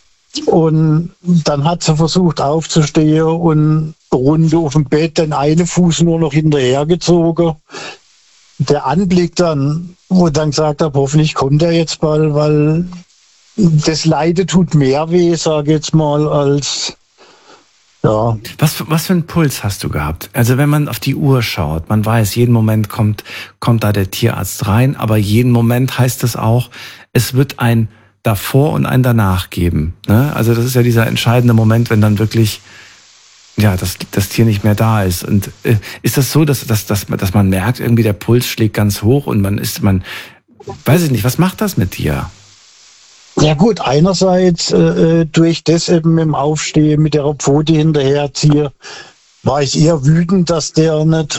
Und dann hat sie versucht aufzustehen und rund auf dem Bett den einen Fuß nur noch hinterhergezogen. Der Anblick dann, wo ich dann gesagt habe, hoffentlich kommt er jetzt bald, weil das Leiden tut mehr weh, sage ich jetzt mal, als... Ja. Was für einen Puls hast du gehabt? Also wenn man auf die Uhr schaut, man weiß, jeden Moment kommt da der Tierarzt rein, aber jeden Moment heißt es auch, es wird ein davor und ein danach geben. Ne? Also das ist ja dieser entscheidende Moment, wenn dann wirklich das Tier nicht mehr da ist. Und ist das so, dass man merkt, irgendwie der Puls schlägt ganz hoch und weiß ich nicht, was macht das mit dir? Ja gut, einerseits durch das eben mit dem Aufstehen, mit der Pfote hinterherziehe, war ich eher wütend, dass der nicht